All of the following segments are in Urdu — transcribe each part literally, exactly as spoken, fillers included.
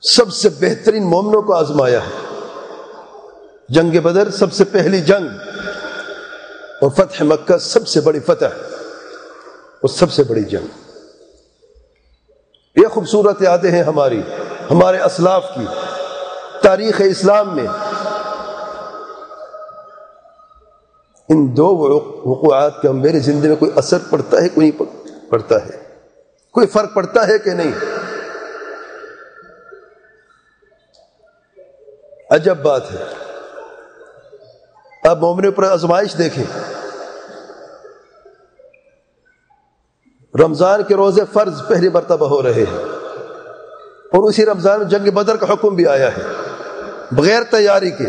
سب سے بہترین مومنوں کو آزمایا ہے۔ جنگ بدر سب سے پہلی جنگ، اور فتح مکہ سب سے بڑی فتح اور سب سے بڑی جنگ۔ یہ خوبصورت یادیں ہیں ہماری، ہمارے اسلاف کی تاریخ اسلام میں۔ ان دو وقوعات کا میری زندگی میں کوئی اثر پڑتا ہے، کوئی نہیں پڑتا ہے، کوئی فرق پڑتا ہے کہ نہیں؟ عجب بات ہے۔ اب مومنوں پر آزمائش دیکھیں۔ رمضان کے روزے فرض پہلی مرتبہ ہو رہے ہیں، اور اسی رمضان میں جنگ بدر کا حکم بھی آیا ہے بغیر تیاری کے۔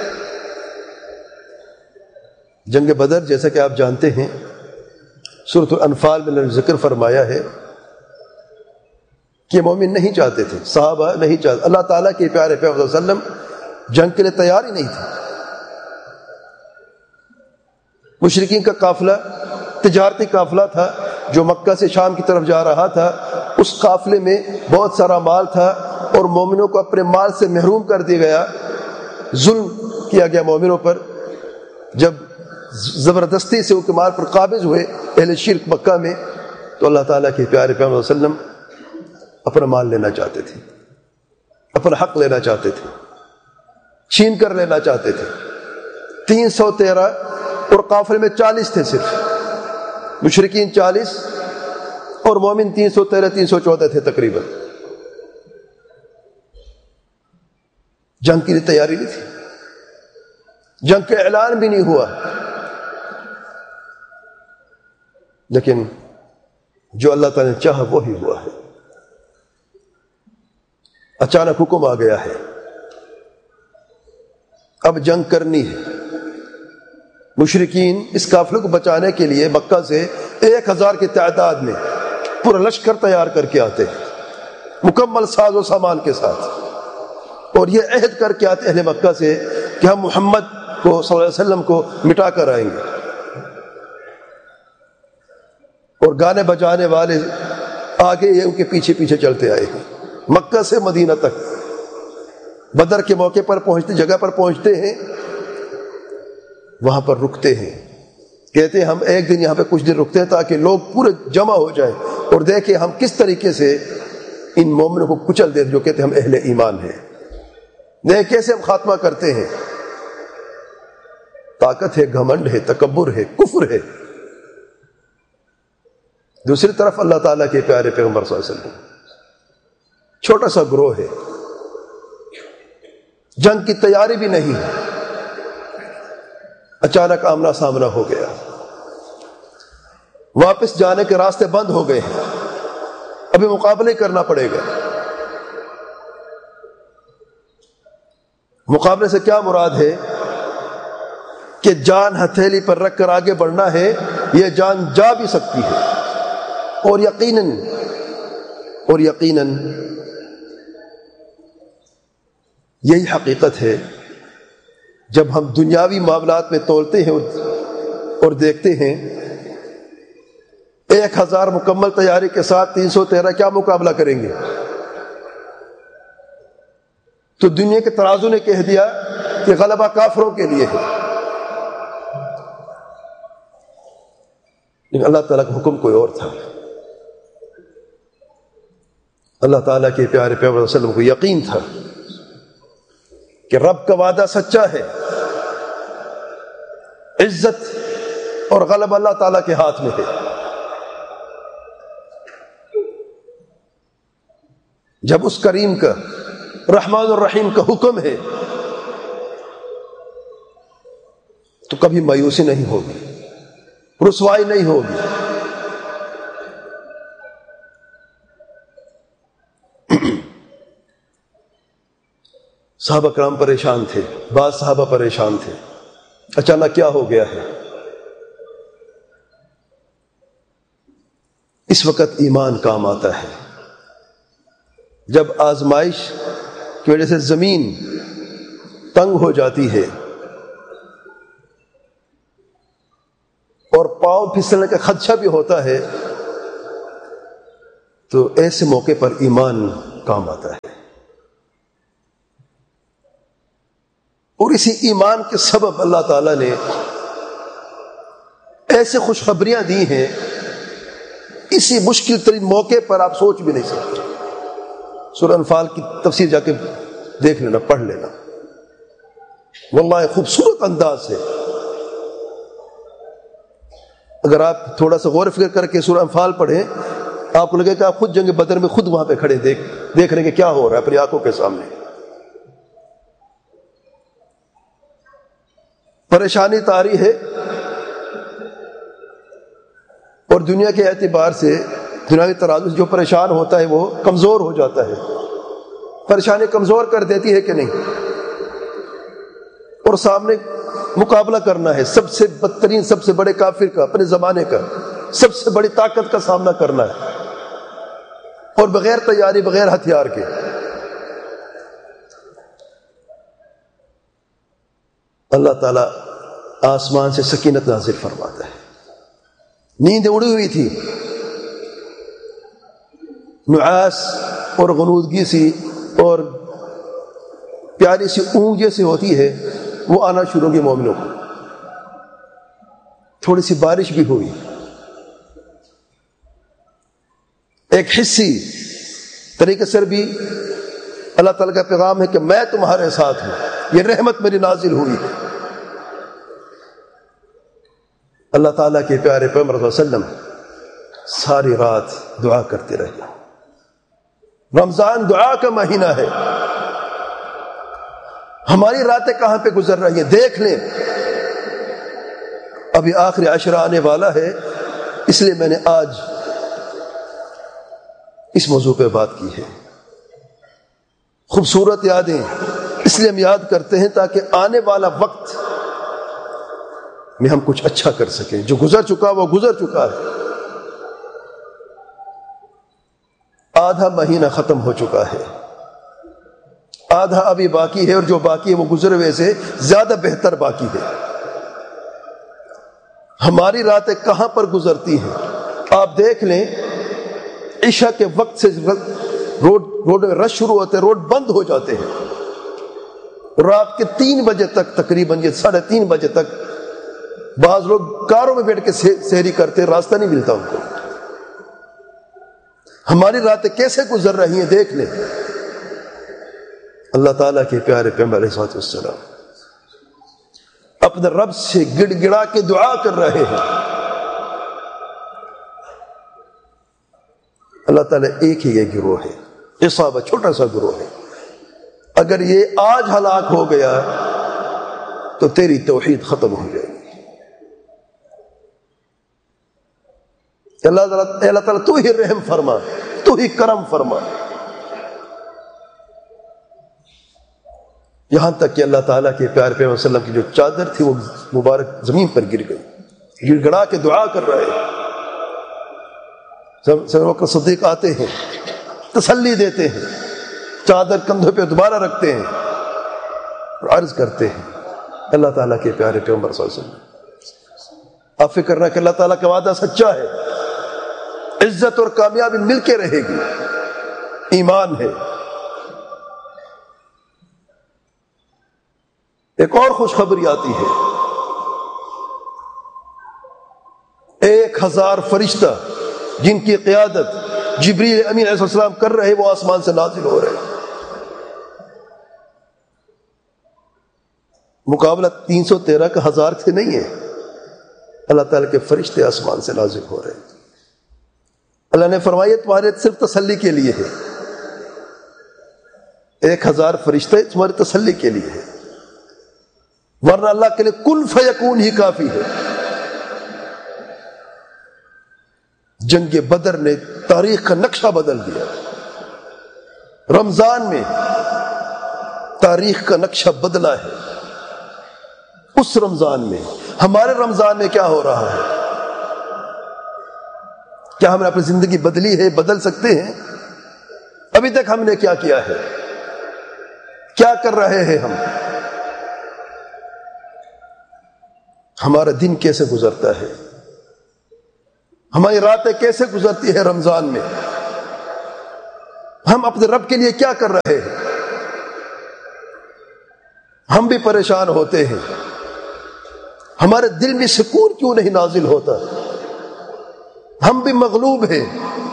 جنگ بدر جیسا کہ آپ جانتے ہیں سورۃ الانفال میں ذکر فرمایا ہے کہ مومن نہیں چاہتے تھے، صحابہ نہیں چاہتے، اللہ تعالیٰ کے پیارے پیغمبر صلی اللہ علیہ وسلم جنگ کے لیے تیار ہی نہیں تھے۔ مشرکین کا قافلہ تجارتی قافلہ تھا جو مکہ سے شام کی طرف جا رہا تھا، اس قافلے میں بہت سارا مال تھا، اور مومنوں کو اپنے مال سے محروم کر دیا گیا، ظلم کیا گیا مومنوں پر۔ جب زبردستی سے ان کے مال پر قابض ہوئے اہل شرک مکہ میں، تو اللہ تعالیٰ کے پیارے پیغمبر صلی اللہ علیہ وسلم اپنا مال لینا چاہتے تھے، اپنا حق لینا چاہتے تھے، چھین کر لینا چاہتے تھے۔ تین سو تیرہ اور قافلے میں چالیس تھے، صرف مشرکین چالیس اور مومن تین سو تیرہ تین سو چودہ تھے تقریباً۔ جنگ کی تیاری نہیں تھی، جنگ کا اعلان بھی نہیں ہوا، لیکن جو اللہ تعالیٰ نے چاہا وہی ہوا ہے۔ اچانک حکم آ گیا ہے، اب جنگ کرنی ہے۔ مشرکین اس قافلے کو بچانے کے لیے مکہ سے ایک ہزار کی تعداد میں پورا لشکر تیار کر کے آتے ہیں، مکمل ساز و سامان کے ساتھ، اور یہ عہد کر کے آتے اہل مکہ سے کہ ہم محمد کو صلی اللہ علیہ وسلم کو مٹا کر آئیں گے۔ اور گانے بجانے والے آگے یہ ان کے پیچھے پیچھے چلتے آئے ہیں، مکہ سے مدینہ تک۔ بدر کے موقع پر پہنچتے جگہ پر پہنچتے ہیں، وہاں پر رکتے ہیں، کہتے ہیں ہم ایک دن یہاں پہ کچھ دن رکتے ہیں تاکہ لوگ پورے جمع ہو جائیں اور دیکھیں ہم کس طریقے سے ان مومنوں کو کچل دیں جو کہتے ہیں ہم اہل ایمان ہیں، دیکھیں کیسے ہم خاتمہ کرتے ہیں۔ طاقت ہے، گھمنڈ ہے، تکبر ہے، کفر ہے۔ دوسری طرف اللہ تعالیٰ کے پیارے پیغمبر صلی اللہ علیہ وسلم، چھوٹا سا گروہ ہے، جنگ کی تیاری بھی نہیں ہے، اچانک آمنا سامنا ہو گیا، واپس جانے کے راستے بند ہو گئے ہیں، ابھی مقابلے کرنا پڑے گا۔ مقابلے سے کیا مراد ہے کہ جان ہتھیلی پر رکھ کر آگے بڑھنا ہے، یہ جان جا بھی سکتی ہے، اور یقیناً اور یقیناً یہی حقیقت ہے جب ہم دنیاوی معاملات میں تولتے ہیں اور دیکھتے ہیں ایک ہزار مکمل تیاری کے ساتھ تین سو تیرہ کیا مقابلہ کریں گے، تو دنیا کے ترازو نے کہہ دیا کہ غلبہ کافروں کے لیے ہے، لیکن اللہ تعالیٰ کا حکم کوئی اور تھا۔ اللہ تعالیٰ کے پیارے پیغمبر صلی اللہ علیہ وسلم کو یقین تھا کہ رب کا وعدہ سچا ہے، عزت اور غلبہ اللہ تعالیٰ کے ہاتھ میں ہے۔ جب اس کریم کا رحمان الرحیم کا حکم ہے تو کبھی مایوسی نہیں ہوگی، رسوائی نہیں ہوگی۔ صحابہ کرام پریشان تھے، بعض صحابہ پریشان تھے، اچانک کیا ہو گیا ہے؟ اس وقت ایمان کام آتا ہے، جب آزمائش کی وجہ سے زمین تنگ ہو جاتی ہے اور پاؤں پھسلنے کا خدشہ بھی ہوتا ہے، تو ایسے موقع پر ایمان کام آتا ہے۔ اور اسی ایمان کے سبب اللہ تعالیٰ نے ایسے خوشخبریاں دی ہیں اسی مشکل ترین موقع پر آپ سوچ بھی نہیں سکتے. سورہ انفال کی تفسیر جا کے دیکھ لینا، پڑھ لینا، واللہ خوبصورت انداز سے. اگر آپ تھوڑا سا غور فکر کر کے سورہ انفال پڑھیں آپ کو لگے کہ آپ خود جنگ بدر میں خود وہاں پہ کھڑے دیکھ دیکھ رہے ہیں کہ کیا ہو رہا ہے اپنی آنکھوں کے سامنے. پریشانی طاری ہے اور دنیا کے اعتبار سے دنیاوی ترازو سے جو پریشان ہوتا ہے وہ کمزور ہو جاتا ہے. پریشانی کمزور کر دیتی ہے کہ نہیں؟ اور سامنے مقابلہ کرنا ہے سب سے بدترین، سب سے بڑے کافر کا، اپنے زمانے کا، سب سے بڑی طاقت کا سامنا کرنا ہے اور بغیر تیاری، بغیر ہتھیار کے. اللہ تعالیٰ آسمان سے سکینت نازل فرماتا ہے. نیند اڑی ہوئی تھی، نعاس اور غنودگی سی اور پیاری سی اونگ جیسے ہوتی ہے وہ آنا شروع ہوگی مومنوں کو. تھوڑی سی بارش بھی ہوئی، ایک حصی طریقے سے بھی اللہ تعالیٰ کا پیغام ہے کہ میں تمہارے ساتھ ہوں، یہ رحمت میری نازل ہوئی ہے. اللہ تعالیٰ کے پیارے پیغمبر صلی اللہ علیہ وسلم ساری رات دعا کرتے رہے. رمضان دعا کا مہینہ ہے. ہماری راتیں کہاں پہ گزر رہی ہیں دیکھ لیں. ابھی آخری عشرہ آنے والا ہے، اس لیے میں نے آج اس موضوع پہ بات کی ہے. خوبصورت یادیں اس لیے ہم یاد کرتے ہیں تاکہ آنے والا وقت میں ہم کچھ اچھا کر سکیں. جو گزر چکا وہ گزر چکا ہے. آدھا مہینہ ختم ہو چکا ہے، آدھا ابھی باقی ہے، اور جو باقی ہے وہ گزرے ہوئے سے زیادہ بہتر باقی ہے. ہماری راتیں کہاں پر گزرتی ہیں آپ دیکھ لیں. عشاء کے وقت سے روڈ روڈ میں رش شروع ہوتے ہیں، روڈ بند ہو جاتے ہیں. رات کے تین بجے تک، تقریباً یہ ساڑھے تین بجے تک بعض لوگ کاروں میں بیٹھ کے سحری کرتے، راستہ نہیں ملتا ان کو. ہماری راتیں کیسے گزر رہی ہیں دیکھ لیں. اللہ تعالیٰ کے پیارے پیغمبر علیہ الصلوۃ والسلام اپنے رب سے گڑ گڑا کے دعا کر رہے ہیں. اللہ تعالیٰ ایک ہی یہ گروہ ہے، عصابہ، چھوٹا سا گروہ ہے. اگر یہ آج ہلاک ہو گیا تو تیری توحید ختم ہو جائے گی. اللہ تعالیٰ اللہ تعالیٰ تو ہی رحم فرما، تو ہی کرم فرما. یہاں تک کہ اللہ تعالیٰ کے پیارے پیغمبر صلی اللہ علیہ وسلم کی جو چادر تھی وہ مبارک زمین پر گر گئی. گڑ گڑا کے دعا کر رہے ہیں. سب وقت صدیق آتے ہیں، تسلی دیتے ہیں، چادر کندھوں پہ دوبارہ رکھتے ہیں اور عرض کرتے ہیں اللہ تعالیٰ کے پیارے پیغمبر صلی اللہ علیہ وسلم آپ فکر کرنا کہ اللہ تعالیٰ کا وعدہ سچا ہے، عزت اور کامیابی مل کے رہے گی، ایمان ہے. ایک اور خوشخبری آتی ہے. ایک ہزار فرشتہ جن کی قیادت جبریل امین علیہ السلام کر رہے وہ آسمان سے نازل ہو رہے. مقابلہ تین سو تیرہ کا ہزار سے نہیں ہے، اللہ تعالیٰ کے فرشتے آسمان سے نازل ہو رہے. اللہ نے فرمایا تمہارے صرف تسلی کے لیے ہے، ایک ہزار فرشتے تمہاری تسلی کے لیے ہے، ورنہ اللہ کے لیے کن فیکون ہی کافی ہے. جنگ بدر نے تاریخ کا نقشہ بدل دیا. رمضان میں تاریخ کا نقشہ بدلا ہے. اس رمضان میں، ہمارے رمضان میں کیا ہو رہا ہے؟ کیا ہم نے اپنی زندگی بدلی ہے؟ بدل سکتے ہیں؟ ابھی تک ہم نے کیا کیا ہے؟ کیا کر رہے ہیں ہم؟ ہمارا دن کیسے گزرتا ہے؟ ہماری راتیں کیسے گزرتی ہے رمضان میں؟ ہم اپنے رب کے لیے کیا کر رہے ہیں؟ ہم بھی پریشان ہوتے ہیں، ہمارے دل میں سکون کیوں نہیں نازل ہوتا؟ ہم بھی مغلوب ہیں،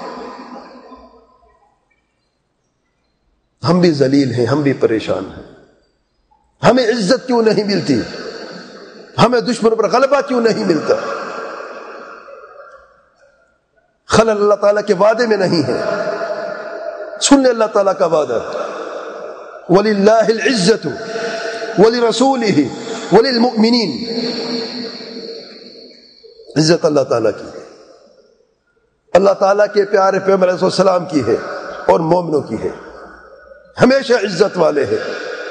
ہم بھی ذلیل ہیں، ہم بھی پریشان ہیں، ہمیں عزت کیوں نہیں ملتی؟ ہمیں دشمنوں پر غلبہ کیوں نہیں ملتا؟ خلل اللہ تعالیٰ کے وعدے میں نہیں ہے۔ سن لے اللہ تعالیٰ کا وعدہ، وَلِلَّهِ الْعِزَّةُ وَلِرَسُولِهِ وَلِلْمُؤْمِنِينَ، عزت اللہ تعالیٰ کی ہے، اللہ تعالیٰ کے پیارے پیغمبر علیہ السلام کی ہے اور مومنوں کی ہے، ہمیشہ عزت والے ہیں۔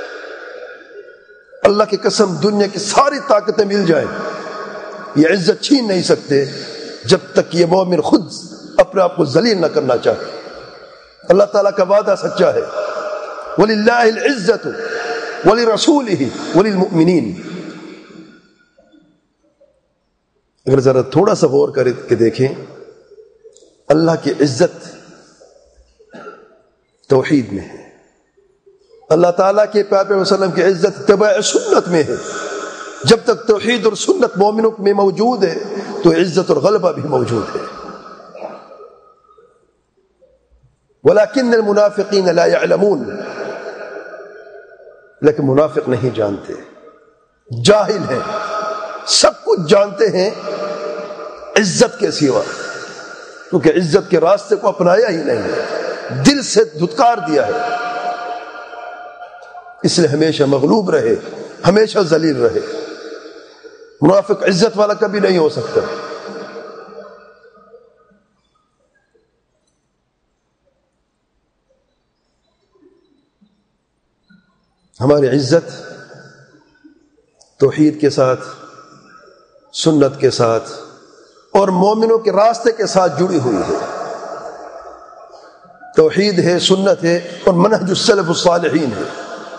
اللہ کی قسم دنیا کی ساری طاقتیں مل جائیں، یہ عزت چھین نہیں سکتے جب تک یہ مومن خود اپنے آپ کو ذلیل نہ کرنا چاہے۔ اللہ تعالیٰ کا وعدہ سچا ہے، وَلِلَّهِ الْعِزَّةُ وَلِرَسُولِهِ وَلِلْمُؤْمِنِينَ۔ اگر ذرا تھوڑا سا غور کر کے دیکھیں، اللہ کی عزت توحید میں ہے، اللہ تعالیٰ کے پیارے وسلم کی عزت اتباع سنت میں ہے۔ جب تک توحید اور سنت مومنوں میں موجود ہے تو عزت اور غلبہ بھی موجود ہے۔ وَلَكِنَّ الْمُنَافِقِينَ لَا يَعْلَمُونَ، لیکن منافق نہیں جانتے، جاہل ہیں، سب کچھ جانتے ہیں عزت کے سوا، کیونکہ عزت کے راستے کو اپنایا ہی نہیں ہے، دل سے دھتکار دیا ہے، اس لیے ہمیشہ مغلوب رہے، ہمیشہ ذلیل رہے۔ منافق عزت والا کبھی نہیں ہو سکتا۔ ہماری عزت توحید کے ساتھ، سنت کے ساتھ اور مومنوں کے راستے کے ساتھ جڑی ہوئی ہے۔ توحید ہے، سنت ہے اور منہج السلف الصالحین ہے۔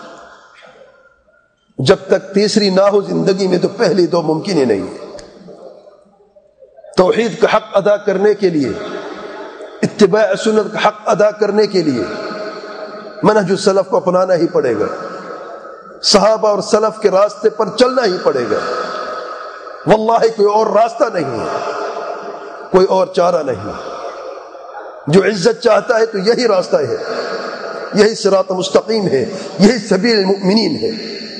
جب تک تیسری نہ ہو زندگی میں تو پہلی دو ممکن ہی نہیں ہے۔ توحید کا حق ادا کرنے کے لیے، اتباع سنت کا حق ادا کرنے کے لیے منہج السلف کو اپنانا ہی پڑے گا، صحابہ اور سلف کے راستے پر چلنا ہی پڑے گا۔ واللہ کوئی اور راستہ نہیں ہے، کوئی اور چارہ نہیں۔ جو عزت چاہتا ہے تو یہی راستہ ہے، یہی صراط مستقیم ہے، یہی سبیل المؤمنین ہے۔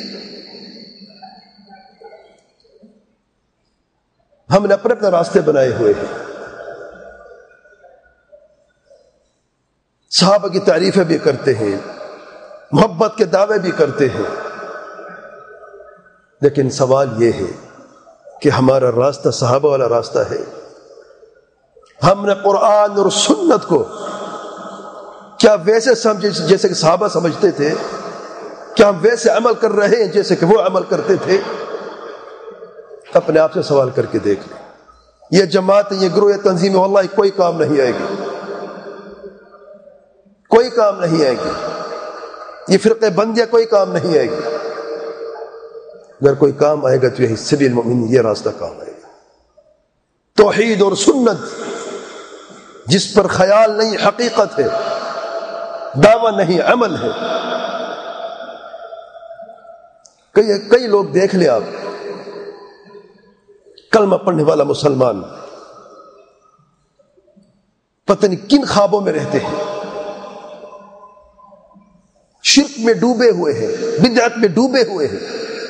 ہم نے اپنے اپنے راستے بنائے ہوئے ہیں، صحابہ کی تعریفیں بھی کرتے ہیں، محبت کے دعوے بھی کرتے ہیں، لیکن سوال یہ ہے کہ ہمارا راستہ صحابہ والا راستہ ہے؟ ہم نے قرآن اور سنت کو کیا ویسے سمجھے جیسے کہ صحابہ سمجھتے تھے؟ کیا ہم ویسے عمل کر رہے ہیں جیسے کہ وہ عمل کرتے تھے؟ اپنے آپ سے سوال کر کے دیکھ لیں۔ یہ جماعت، یہ گروہ، یہ تنظیم واللہ کوئی کام نہیں آئے گی، کوئی کام نہیں آئے گی، یہ فرقے بندیاں کوئی کام نہیں آئے گی۔ اگر کوئی کام آئے گا تو یہی سبیل المؤمنین، یہ راستہ کام آئے گا۔ توحید اور سنت جس پر خیال نہیں حقیقت ہے، دعویٰ نہیں عمل ہے۔ کئی کئی لوگ دیکھ لیں آپ، کلمہ پڑھنے والا مسلمان پتہ نہیں کن خوابوں میں رہتے ہیں، شرک میں ڈوبے ہوئے ہیں، بدعت میں ڈوبے ہوئے ہیں،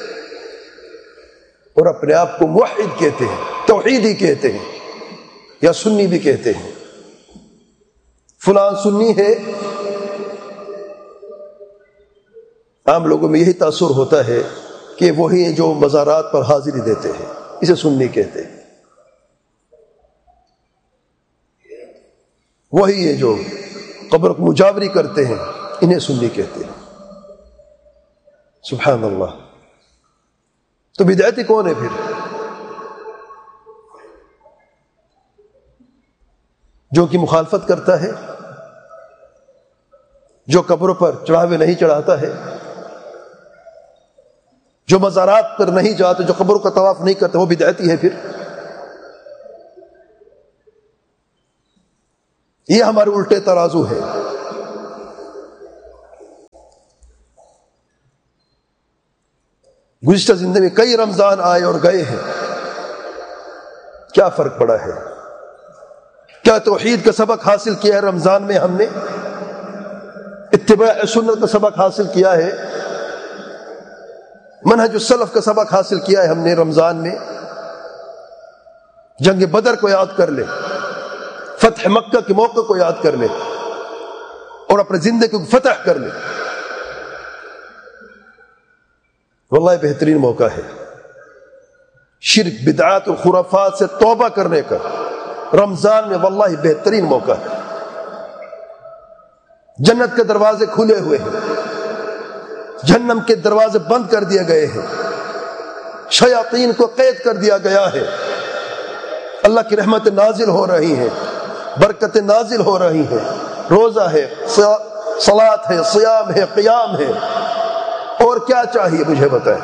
اور اپنے آپ کو موحد کہتے ہیں، توحیدی کہتے ہیں، یا سنی بھی کہتے ہیں۔ فلان سنی ہے، عام لوگوں میں یہی تاثر ہوتا ہے کہ وہی جو مزارات پر حاضری دیتے ہیں، اسے سنی کہتے ہیں۔ وہی ہے جو قبر کو مجاوری کرتے ہیں، انہیں سنی کہتے ہیں۔ سبحان اللہ۔ تو بدعتی کون ہے پھر؟ جو کی مخالفت کرتا ہے، جو قبروں پر چڑھاوے نہیں چڑھاتا ہے، جو مزارات پر نہیں جاتے، جو قبروں کا طواف نہیں کرتے، وہ بدعتی ہے پھر؟ یہ ہمارے الٹے ترازو ہے۔ گزشتہ زندگی میں کئی رمضان آئے اور گئے ہیں، کیا فرق پڑا ہے؟ کیا توحید کا سبق حاصل کیا ہے رمضان میں ہم نے؟ اتباع سنت کا سبق حاصل کیا ہے؟ منہج السلف کا سبق حاصل کیا ہے ہم نے رمضان میں؟ جنگ بدر کو یاد کر لے، فتح مکہ کے موقع کو یاد کر لے اور اپنے زندگی کو فتح کر لے۔ واللہ بہترین موقع ہے شرک، بدعات اور خرافات سے توبہ کرنے کا۔ رمضان میں واللہ بہترین موقع ہے، جنت کے دروازے کھلے ہوئے ہیں، جہنم کے دروازے بند کر دیے گئے ہیں، شیاطین کو قید کر دیا گیا ہے، اللہ کی رحمت نازل ہو رہی ہیں، برکتیں نازل ہو رہی ہیں، روزہ ہے، صلاۃ ہے، صیام ہے، قیام ہے، اور کیا چاہیے مجھے بتائیں؟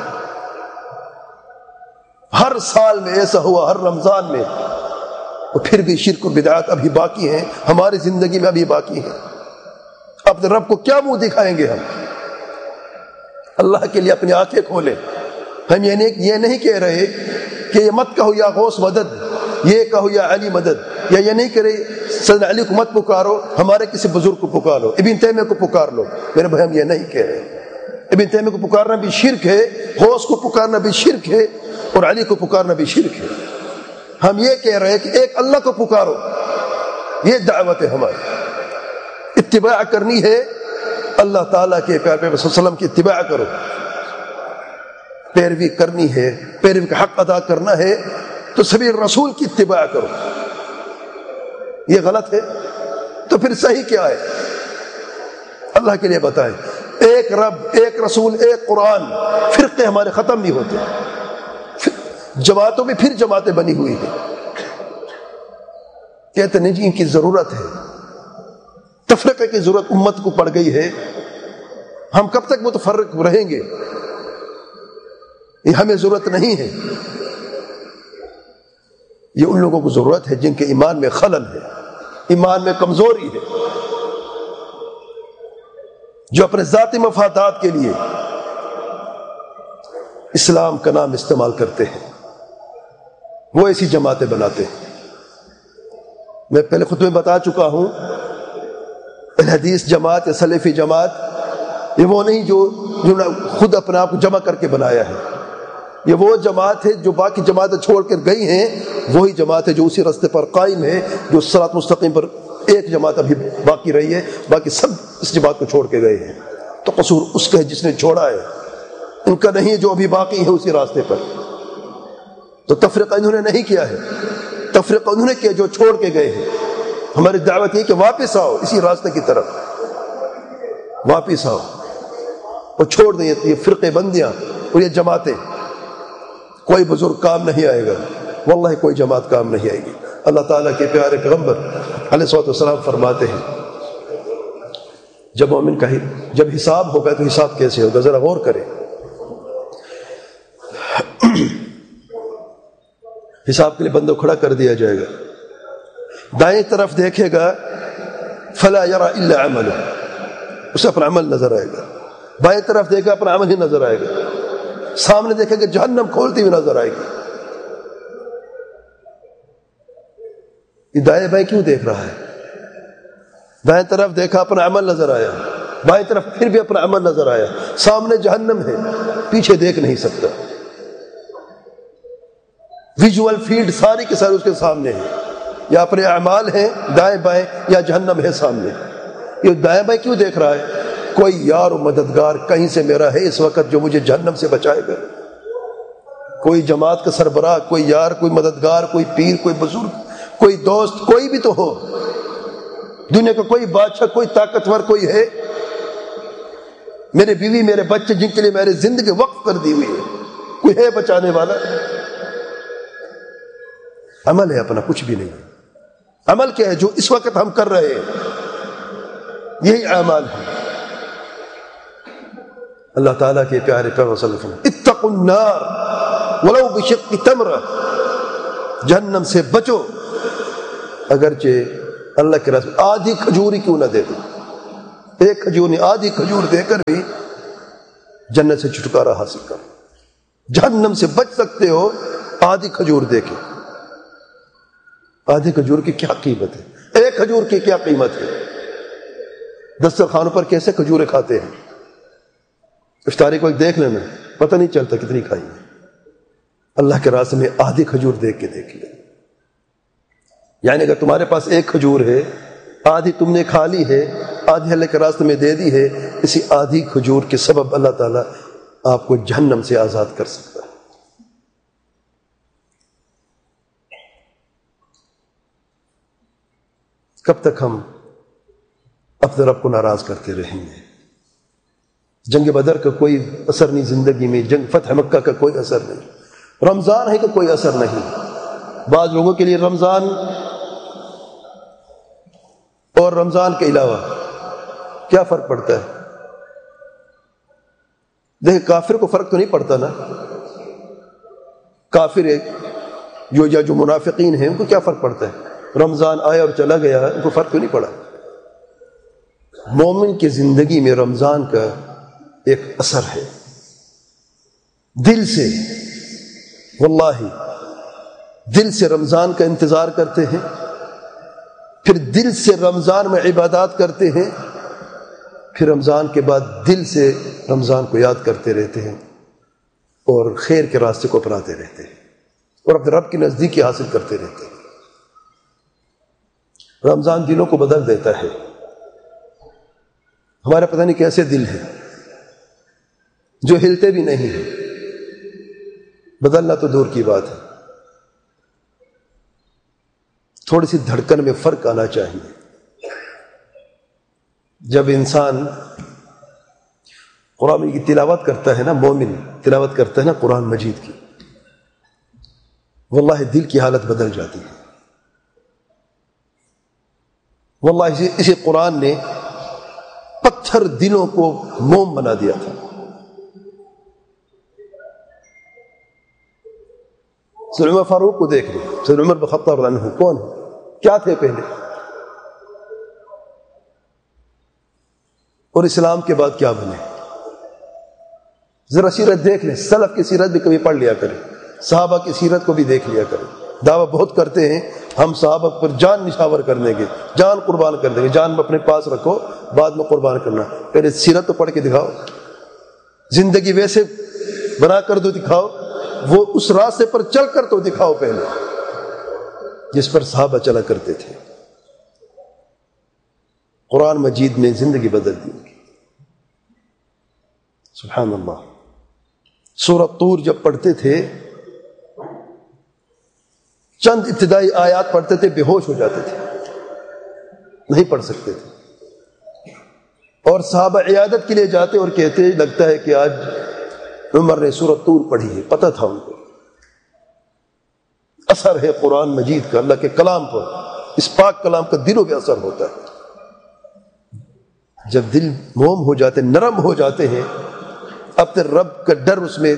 ہر سال میں ایسا ہوا، ہر رمضان میں، اور پھر بھی شرک و بدعات ابھی باقی ہیں، ہماری زندگی میں ابھی باقی ہیں۔ اپنے رب کو کیا منہ دکھائیں گے ہم؟ اللہ کے لیے اپنی آنکھیں کھولیں۔ ہم یہ نہیں یہ نہیں کہہ رہے کہ یہ مت کہو یا غوث مدد، یہ کہو یا علی مدد، یا یہ نہیں کہہ رہے سیدنا علی کو مت پکارو، ہمارے کسی بزرگ کو پکارو، ابن تیمیہ کو پکار لو۔ میرے بھائی ہم یہ نہیں کہہ رہے، ابن تیمیہ کو پکارنا بھی شرک ہے، غوث کو پکارنا بھی شرک ہے، اور علی کو پکارنا بھی شرک ہے۔ ہم یہ کہہ رہے ہیں کہ ایک اللہ کو پکارو، یہ دعوت ہے ہماری۔ اتباع کرنی ہے اللہ تعالیٰ کے پیارے پیغمبر صلی اللہ علیہ وسلم کی اتباع کرو، پیروی کرنی ہے، پیروی کا حق ادا کرنا ہے تو سبھی رسول کی اتباع کرو۔ یہ غلط ہے تو پھر صحیح کیا ہے؟ اللہ کے لیے بتائیں۔ ایک رب، ایک رسول، ایک قرآن، فرقے ہمارے ختم نہیں ہوتے، جماعتوں میں پھر جماعتیں بنی ہوئی ہیں۔ کہتے نہیں جی ان کی ضرورت ہے، تفرقے کی ضرورت امت کو پڑ گئی ہے، ہم کب تک متفرق رہیں گے؟ یہ ہمیں ضرورت نہیں ہے، یہ ان لوگوں کو ضرورت ہے جن کے ایمان میں خلل ہے، ایمان میں کمزوری ہے، جو اپنے ذاتی مفادات کے لیے اسلام کا نام استعمال کرتے ہیں، وہ ایسی جماعتیں بناتے ہیں۔ میں پہلے خطبے میں بتا چکا ہوں، حدیث جماعت یا سلفی جماعت یہ وہ نہیں جو جو خود اپنے آپ کو جمع کر کے بنایا ہے، یہ وہ جماعت ہے جو باقی جماعتیں چھوڑ کر گئی ہیں، وہی جماعت ہے جو اسی راستے پر قائم ہے، جو صراط مستقیم پر ایک جماعت ابھی باقی رہی ہے، باقی سب اس جماعت کو چھوڑ کے گئے ہیں۔ تو قصور اس کا ہے جس نے چھوڑا ہے، ان کا نہیں جو ابھی باقی ہے اسی راستے پر۔ تو تفریقہ انہوں نے نہیں کیا ہے، تفریقہ انہوں نے کیا جو چھوڑ کے گئے ہیں۔ ہماری دعوت یہ کہ واپس آؤ اسی راستے کی طرف، واپس آؤ اور چھوڑ دیں یہ فرقے بندیاں اور یہ جماعتیں۔ کوئی بزرگ کام نہیں آئے گا، واللہ کوئی جماعت کام نہیں آئے گی۔ اللہ تعالیٰ کے پیارے پیغمبر علیہ الصلوۃ والسلام فرماتے ہیں جب مومن کا جب حساب ہوگا تو حساب کیسے ہوگا؟ ذرا غور کریں۔ حساب کے لیے بندہ کھڑا کر دیا جائے گا، دائیں طرف دیکھے گا فلا یرا الا عملہ، اسے اپنا عمل نظر آئے گا، بائیں طرف دیکھے گا اپنا عمل ہی نظر آئے گا، سامنے دیکھے گا جہنم کھولتی ہوئی نظر آئے گی۔ یہ دائیں بائیں کیوں دیکھ رہا ہے؟ دائیں طرف دیکھا اپنا عمل نظر آیا، بائیں طرف پھر بھی اپنا عمل نظر آیا، سامنے جہنم ہے، پیچھے دیکھ نہیں سکتا، ویژول فیلڈ ساری کے سارے اس کے سامنے ہے، یا اپنے اعمال ہیں دائیں بائیں یا جہنم ہے سامنے۔ یہ دائیں بائیں کیوں دیکھ رہا ہے؟ کوئی یار و مددگار کہیں سے میرا ہے اس وقت جو مجھے جہنم سے بچائے گا، کوئی جماعت کا سربراہ، کوئی یار، کوئی مددگار، کوئی پیر، کوئی بزرگ، کوئی دوست، کوئی بھی تو ہو، دنیا کا کوئی بادشاہ، کوئی طاقتور کوئی ہے، میرے بیوی، میرے بچے جن کے لیے میری زندگی وقف کر دی ہوئی ہے، کوئی ہے بچانے والا؟ عمل ہے اپنا، کچھ بھی نہیں ہے۔ عمل کیا ہے جو اس وقت ہم کر رہے ہیں؟ یہی اعمال ہے۔ اللہ تعالیٰ کے پیارے پیغمبر صلی اللہ علیہ وسلم اتقوا النار ولو بشق تمرہ، جہنم سے بچو اگرچہ اللہ کے رسول آدھی کھجوری کیوں نہ دے دو، ایک کھجور نہیں آدھی کھجور دے کر بھی جنت سے چھٹکارا حاصل کرو۔ جہنم سے بچ سکتے ہو آدھی کھجور دے کے. آدھی کھجور کی کیا قیمت ہے؟ ایک کھجور کی کیا قیمت ہے؟ دسترخوانوں پر کیسے کھجوریں کھاتے ہیں، افطاری کو دیکھ لینا پتہ نہیں چلتا کتنی کھائی ہے. اللہ کے راستے میں آدھی کھجور دیکھ کے دیکھ لیں. یعنی اگر تمہارے پاس ایک کھجور ہے، آدھی تم نے کھا لی ہے، آدھی اللہ کے راستے میں دے دی ہے، اسی آدھی کھجور کے سبب اللہ تعالیٰ آپ کو جہنم سے آزاد کر سکتا ہے. کب تک ہم اپنے رب کو ناراض کرتے رہیں گے؟ جنگ بدر کا کوئی اثر نہیں زندگی میں، جنگ فتح مکہ کا کوئی اثر نہیں، رمضان ہے کہ کوئی اثر نہیں. بعض لوگوں کے لیے رمضان اور رمضان کے علاوہ کیا فرق پڑتا ہے؟ دیکھیں کافر کو فرق تو نہیں پڑتا نا. کافر ایک جو یا جو منافقین ہیں ان کو کیا فرق پڑتا ہے؟ رمضان آیا اور چلا گیا، ان کو فرق تو نہیں پڑا. مومن کی زندگی میں رمضان کا ایک اثر ہے، دل سے، واللہ دل سے رمضان کا انتظار کرتے ہیں، پھر دل سے رمضان میں عبادات کرتے ہیں، پھر رمضان کے بعد دل سے رمضان کو یاد کرتے رہتے ہیں اور خیر کے راستے کو اپناتے رہتے ہیں اور اپنے رب کی نزدیکی حاصل کرتے رہتے ہیں. رمضان دلوں کو بدل دیتا ہے. ہمارا پتہ نہیں کیسے دل ہے جو ہلتے بھی نہیں ہیں، بدلنا تو دور کی بات ہے. تھوڑی سی دھڑکن میں فرق آنا چاہیے. جب انسان قرآن کی تلاوت کرتا ہے نا، مومن تلاوت کرتا ہے نا قرآن مجید کی، واللہ دل کی حالت بدل جاتی ہے. واللہ اسی, اسی قرآن نے پتھر دلوں کو موم بنا دیا تھا. سیدنا عمر فاروق کو دیکھ لیں، سیدنا عمر بن خطاب رضی اللہ عنہ کون ہے؟ کیا تھے پہلے اور اسلام کے بعد کیا بنے؟ ذرا سیرت دیکھ لیں، سلف کی سیرت بھی کبھی پڑھ لیا کریں، صحابہ کی سیرت کو بھی دیکھ لیا کریں. دعویٰ بہت کرتے ہیں ہم صحابہ پر جان نشاور کر دیں گے، جان قربان کر دیں گے. جان اپنے پاس رکھو، بعد میں قربان کرنا. پہلے سیرت تو پڑھ کے دکھاؤ، زندگی ویسے بنا کر دو دکھاؤ، وہ اس راستے پر چل کر تو دکھاؤ پہلے جس پر صحابہ چلا کرتے تھے. قرآن مجید نے زندگی بدل دی. سبحان اللہ. سورۃ طور جب پڑھتے تھے، چند ابتدائی آیات پڑھتے تھے، بے ہوش ہو جاتے تھے، نہیں پڑھ سکتے تھے. اور صحابہ عیادت کے لیے جاتے اور کہتے لگتا ہے کہ آج عمر نے سورۃ طور پڑھی ہے. پتہ تھا ان کو اثر ہے قرآن مجید کا، اللہ کے کلام پر، اس پاک کلام کا دلوں پہ اثر ہوتا ہے. جب دل موم ہو جاتے، نرم ہو جاتے ہیں، اپنے رب کا ڈر اس میں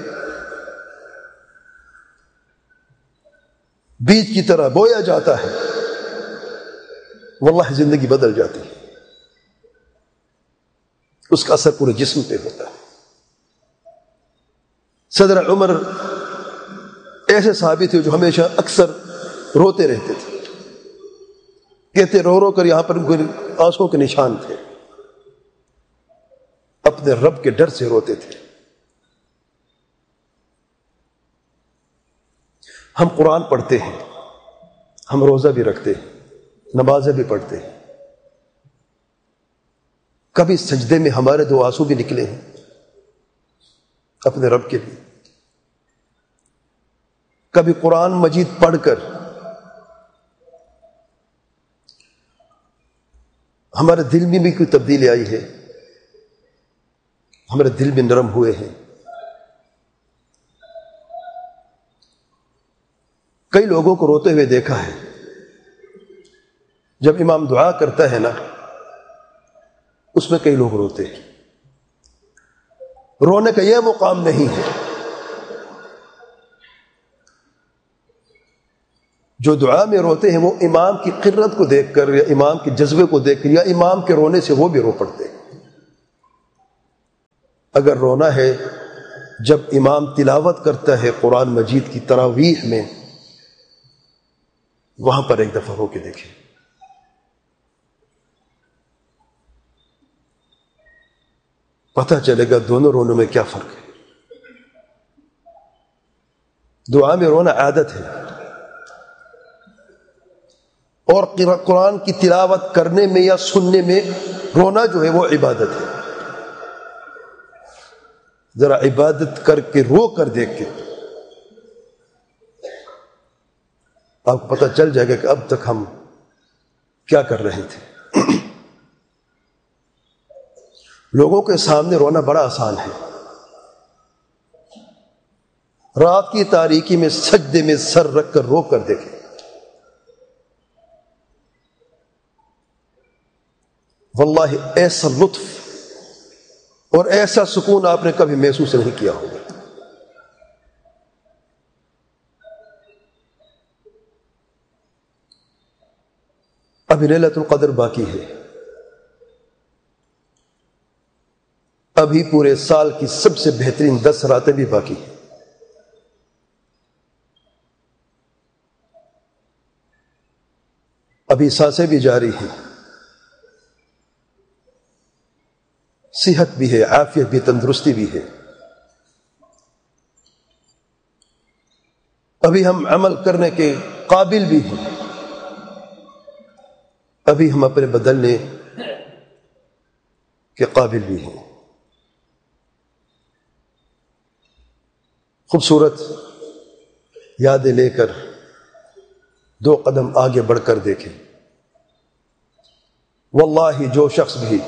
بیج کی طرح بویا جاتا ہے، واللہ زندگی بدل جاتی ہے. اس کا اثر پورے جسم پہ ہوتا ہے. صدر عمر ایسے صحابی تھے جو ہمیشہ اکثر روتے رہتے تھے، کہتے رو رو کر یہاں پر آنسوں کے نشان تھے، اپنے رب کے ڈر سے روتے تھے. ہم قرآن پڑھتے ہیں، ہم روزہ بھی رکھتے ہیں، نمازیں بھی پڑھتے ہیں، کبھی سجدے میں ہمارے دو آنسو بھی نکلے ہیں اپنے رب کے لیے. کبھی قرآن مجید پڑھ کر ہمارے دل میں بھی کوئی تبدیلی آئی ہے، ہمارے دل بھی نرم ہوئے ہیں. کئی لوگوں کو روتے ہوئے دیکھا ہے. جب امام دعا کرتا ہے نا، اس میں کئی لوگ روتے ہیں. رونے کا یہ مقام نہیں ہے. جو دعا میں روتے ہیں وہ امام کی قرت کو دیکھ کر یا امام کے جذبے کو دیکھ کر یا امام کے رونے سے وہ بھی رو پڑتے ہیں. اگر رونا ہے جب امام تلاوت کرتا ہے قرآن مجید کی تراویح میں، وہاں پر ایک دفعہ ہو کے دیکھیں، پتہ چلے گا دونوں رونوں میں کیا فرق ہے۔ دعا میں رونا عادت ہے، اور قرآن کی تلاوت کرنے میں یا سننے میں رونا جو ہے وہ عبادت ہے۔ ذرا عبادت کر کے رو کر دیکھ کے آپ کو پتہ چل جائے گا کہ اب تک ہم کیا کر رہے تھے۔ لوگوں کے سامنے رونا بڑا آسان ہے، رات کی تاریکی میں سجدے میں سر رکھ کر رو کر دیکھیں، واللہ ایسا لطف اور ایسا سکون آپ نے کبھی محسوس نہیں کیا ہوگا۔ ابھی لیلۃ القدر باقی ہے، ابھی پورے سال کی سب سے بہترین دس راتیں بھی باقی ہیں۔ ابھی سانسیں بھی جاری ہیں، صحت بھی ہے، عافیت بھی، تندرستی بھی ہے۔ ابھی ہم عمل کرنے کے قابل بھی ہیں، ابھی ہم اپنے بدلنے کے قابل بھی ہیں۔ خوبصورت یادیں لے کر دو قدم آگے بڑھ کر دیکھیں۔ واللہ جو شخص بھی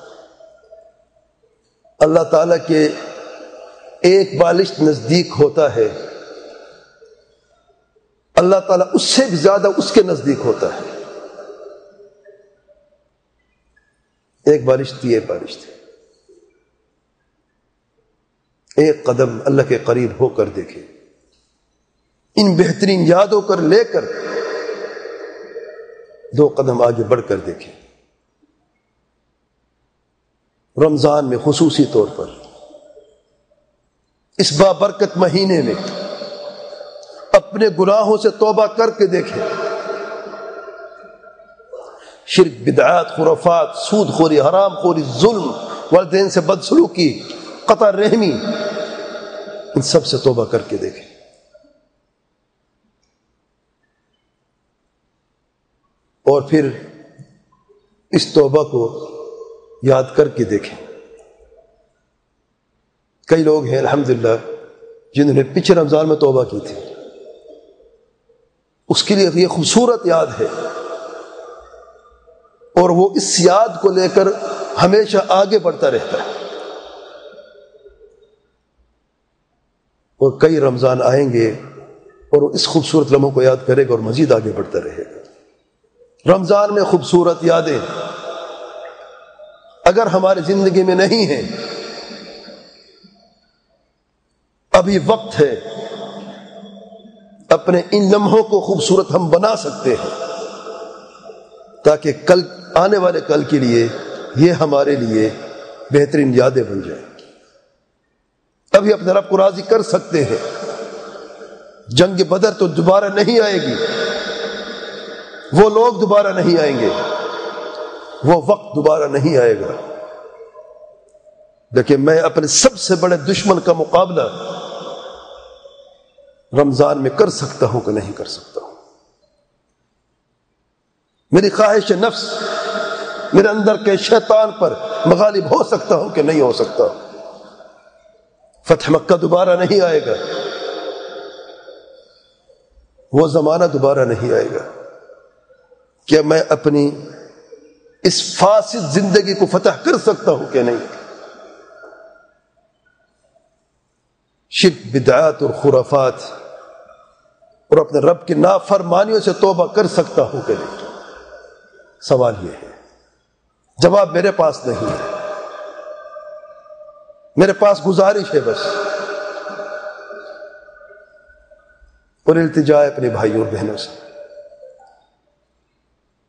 اللہ تعالیٰ کے ایک بالشت نزدیک ہوتا ہے، اللہ تعالیٰ اس سے بھی زیادہ اس کے نزدیک ہوتا ہے۔ ایک بالشت ایک بالشت ایک قدم اللہ کے قریب ہو کر دیکھیں، ان بہترین یادوں کر لے کر دو قدم آگے بڑھ کر دیکھیں۔ رمضان میں خصوصی طور پر اس بابرکت مہینے میں اپنے گناہوں سے توبہ کر کے دیکھیں، شرک، بدعات، خرافات، سود خوری، حرام خوری، ظلم، والدین سے بدسلوکی، قطع رحمی، ان سب سے توبہ کر کے دیکھیں۔ اور پھر اس توبہ کو یاد کر کے دیکھیں۔ کئی لوگ ہیں الحمدللہ جنہوں نے پچھلے رمضان میں توبہ کی تھی، اس کے لیے یہ خوبصورت یاد ہے، اور وہ اس یاد کو لے کر ہمیشہ آگے بڑھتا رہتا ہے، اور کئی رمضان آئیں گے اور وہ اس خوبصورت لمحوں کو یاد کرے گا اور مزید آگے بڑھتا رہے گا۔ رمضان میں خوبصورت یادیں اگر ہماری زندگی میں نہیں ہیں، ابھی وقت ہے، اپنے ان لمحوں کو خوبصورت ہم بنا سکتے ہیں، تاکہ کل آنے والے کل کے لیے یہ ہمارے لیے بہترین یادیں بن جائیں۔ ابھی اپنے رب کو راضی کر سکتے ہیں۔ جنگ بدر تو دوبارہ نہیں آئے گی، وہ لوگ دوبارہ نہیں آئیں گے، وہ وقت دوبارہ نہیں آئے گا، لیکن میں اپنے سب سے بڑے دشمن کا مقابلہ رمضان میں کر سکتا ہوں کہ نہیں کر سکتا ہوں۔ میری خواہش نفس، میرے اندر کے شیطان پر مغالب ہو سکتا ہوں کہ نہیں ہو سکتا ہوں۔ فتح مکہ دوبارہ نہیں آئے گا، وہ زمانہ دوبارہ نہیں آئے گا کہ میں اپنی اس فاسد زندگی کو فتح کر سکتا ہوں کہ نہیں۔ شرک، بدعات اور خرافات اور اپنے رب کی نافرمانیوں سے توبہ کر سکتا ہوں کہ نہیں؟ سوال یہ ہے، جواب میرے پاس نہیں ہے، میرے پاس گزارش ہے بس، اور التجا ہے اپنے بھائیوں اور بہنوں سے،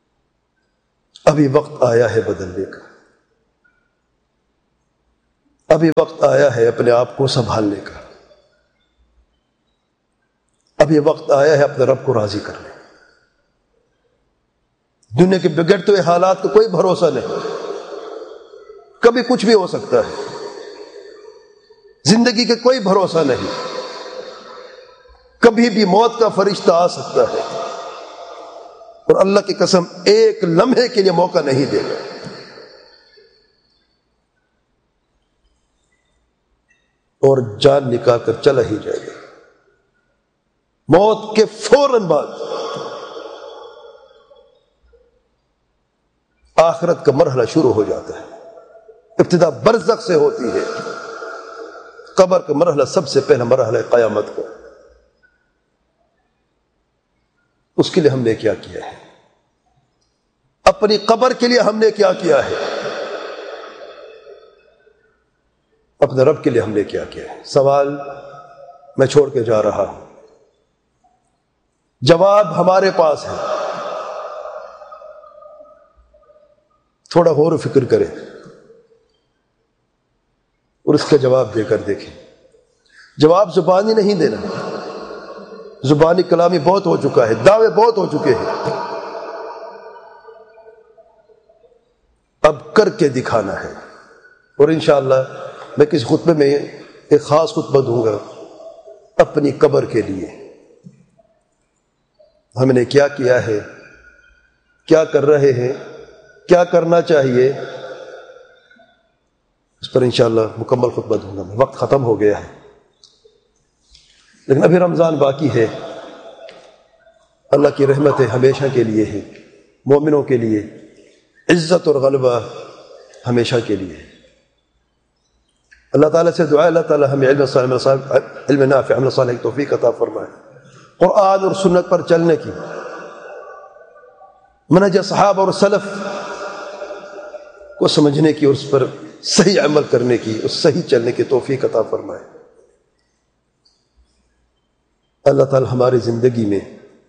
ابھی وقت آیا ہے بدلنے کا، ابھی وقت آیا ہے اپنے آپ کو سنبھالنے کا، اب یہ وقت آیا ہے اپنے رب کو راضی کرنے۔ دنیا کے بگڑتے ہوئے حالات کا کوئی بھروسہ نہیں، کبھی کچھ بھی ہو سکتا ہے، زندگی کا کوئی بھروسہ نہیں، کبھی بھی موت کا فرشتہ آ سکتا ہے، اور اللہ کی قسم ایک لمحے کے لیے موقع نہیں دے گا۔ اور جان نکال کر چلا ہی جائے گا۔ موت کے فوراً بعد آخرت کا مرحلہ شروع ہو جاتا ہے، ابتدا برزخ سے ہوتی ہے، قبر کا مرحلہ سب سے پہلا مرحلہ ہے قیامت کا۔ اس کے لیے ہم نے کیا کیا ہے؟ اپنی قبر کے لیے ہم نے کیا کیا ہے؟ اپنے رب کے لیے ہم نے کیا کیا ہے؟ سوال میں چھوڑ کے جا رہا ہوں، جواب ہمارے پاس ہے، تھوڑا غور و فکر کریں اور اس کا جواب دے کر دیکھیں۔ جواب زبانی نہیں دینا، زبانی کلامی بہت ہو چکا ہے، دعوے بہت ہو چکے ہیں، اب کر کے دکھانا ہے۔ اور انشاءاللہ میں کسی خطبے میں ایک خاص خطبہ دوں گا اپنی قبر کے لیے، ہم نے کیا کیا ہے، کیا کر رہے ہیں، کیا کرنا چاہیے، اس پر انشاءاللہ مکمل خطبہ دوں گا میں۔ وقت ختم ہو گیا ہے، لیکن ابھی رمضان باقی ہے۔ اللہ کی رحمتیں ہمیشہ کے لیے ہے، مومنوں کے لیے عزت اور غلبہ ہمیشہ کے لیے ہے۔ اللہ تعالیٰ سے دعا، اللہ تعالیٰ ہمیں علم صالح، علم نافع، عمل صالح کی توفیق عطا فرمائے، قرآن اور سنت پر چلنے کی، منہج صحابہ اور سلف کو سمجھنے کی اور اس پر صحیح عمل کرنے کی، اس صحیح چلنے کی توفیق عطا فرمائے۔ اللہ تعالیٰ ہماری زندگی میں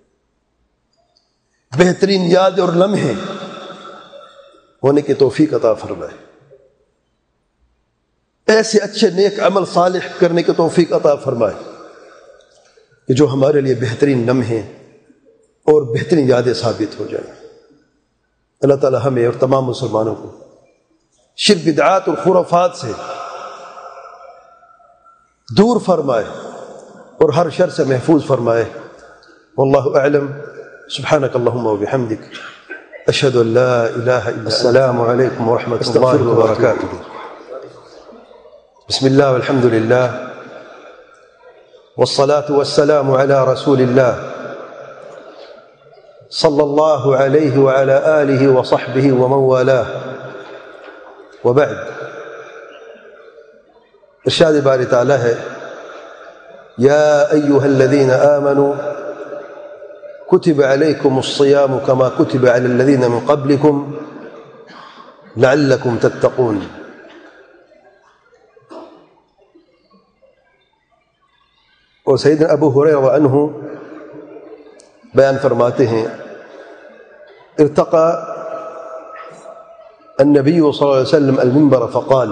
بہترین یاد اور لمحے ہونے کی توفیق عطا فرمائے، ایسے اچھے نیک عمل صالح کرنے کی توفیق عطا فرمائے کہ جو ہمارے لیے بہترین لمحے اور بہترین یادیں ثابت ہو جائیں۔ اللہ تعالیٰ ہمیں اور تمام مسلمانوں کو شرک، بدعات اور خرافات سے دور فرمائے اور ہر شر سے محفوظ فرمائے۔ واللہ اعلم، سبحانک اللہم و بحمدک، اشہد ان لا الہ الا انت، السلام علیکم ورحمۃ اللہ وبرکاتہ۔ بسم اللہ والحمد للہ والصلاة والسلام على رسول اللہ صلی اللہ علیہ وعلى آلہ وصحبہ ومن والاہ، وبعد۔ ارشاد باری تعالی ہے، یا ایہا الذین آمنوا کتب علیکم الصیام کما کتب علی الذین من قبلکم لعلکم تتقون۔ اور سیدنا ابو ہریرہ عنہ بیان فرماتے ہیں، ارتقى النبي صلى الله عليه وسلم المنبر فقال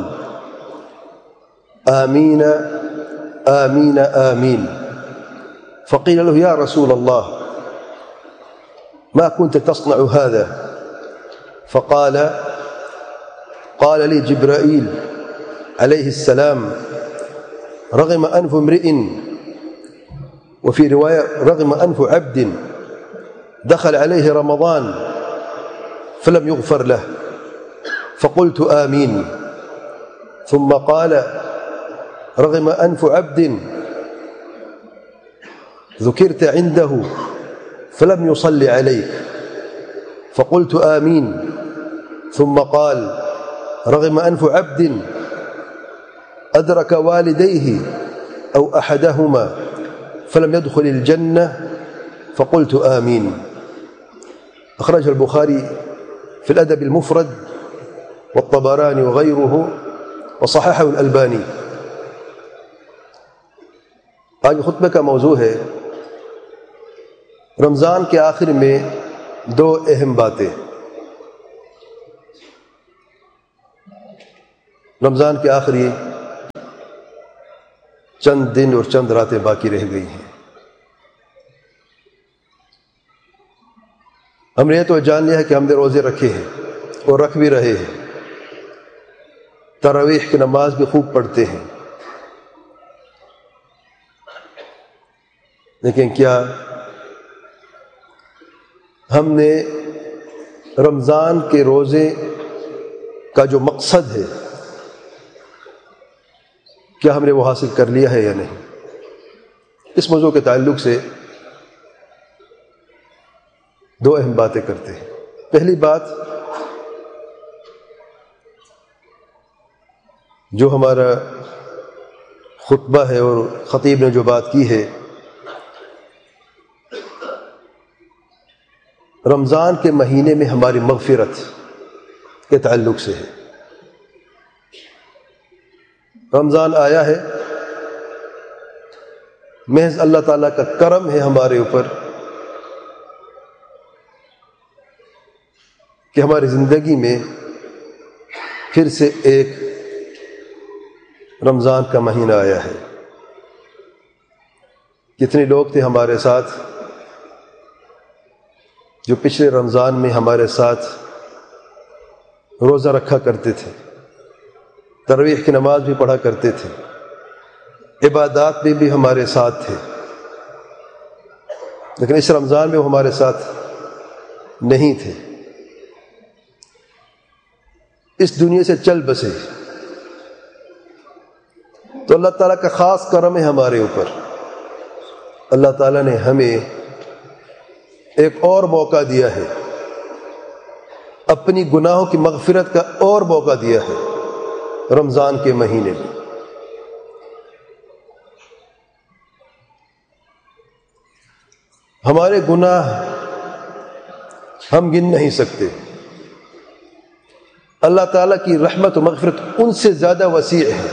آمين آمين آمين، فقيل له يا رسول الله ما كنت تصنع هذا؟ فقال قال لي جبرائيل عليه السلام رغم أنف امرئ، وفي رواية رغم أنف عبد دخل عليه رمضان فلم يغفر له، فقلت آمين، ثم قال رغم أنف عبد ذكرت عنده فلم يصلي عليك، فقلت آمين، ثم قال رغم أنف عبد أدرك والديه أو أحدهما فلم يدخل الجنة، فقلت آمين۔ أخرج البخاري في الأدب المفرد والطبراني وغيره وصححه الألباني۔ آج خطبے کا موضوع ہے رمضان کے آخر میں دو اہم باتیں۔ رمضان کے آخری چند دن اور چند راتیں باقی رہ گئی ہیں۔ ہم نے یہ تو جان لیا ہے کہ ہم نے روزے رکھے ہیں اور رکھ بھی رہے ہیں، تراویح کی نماز بھی خوب پڑھتے ہیں، لیکن کیا ہم نے رمضان کے روزے کا جو مقصد ہے کیا ہم نے وہ حاصل کر لیا ہے یا نہیں؟ اس موضوع کے تعلق سے دو اہم باتیں کرتے ہیں۔ پہلی بات، جو ہمارا خطبہ ہے اور خطیب نے جو بات کی ہے، رمضان کے مہینے میں ہماری مغفرت کے تعلق سے ہے۔ رمضان آیا ہے، محض اللہ تعالیٰ کا کرم ہے ہمارے اوپر کہ ہماری زندگی میں پھر سے ایک رمضان کا مہینہ آیا ہے۔ کتنے لوگ تھے ہمارے ساتھ جو پچھلے رمضان میں ہمارے ساتھ روزہ رکھا کرتے تھے، تراویح کی نماز بھی پڑھا کرتے تھے، عبادات میں بھی ہمارے ساتھ تھے، لیکن اس رمضان میں وہ ہمارے ساتھ نہیں تھے، اس دنیا سے چل بسے۔ تو اللہ تعالیٰ کا خاص کرم ہے ہمارے اوپر، اللہ تعالیٰ نے ہمیں ایک اور موقع دیا ہے، اپنی گناہوں کی مغفرت کا اور موقع دیا ہے رمضان کے مہینے میں۔ ہمارے گناہ ہم گن نہیں سکتے، اللہ تعالیٰ کی رحمت و مغفرت ان سے زیادہ وسیع ہے،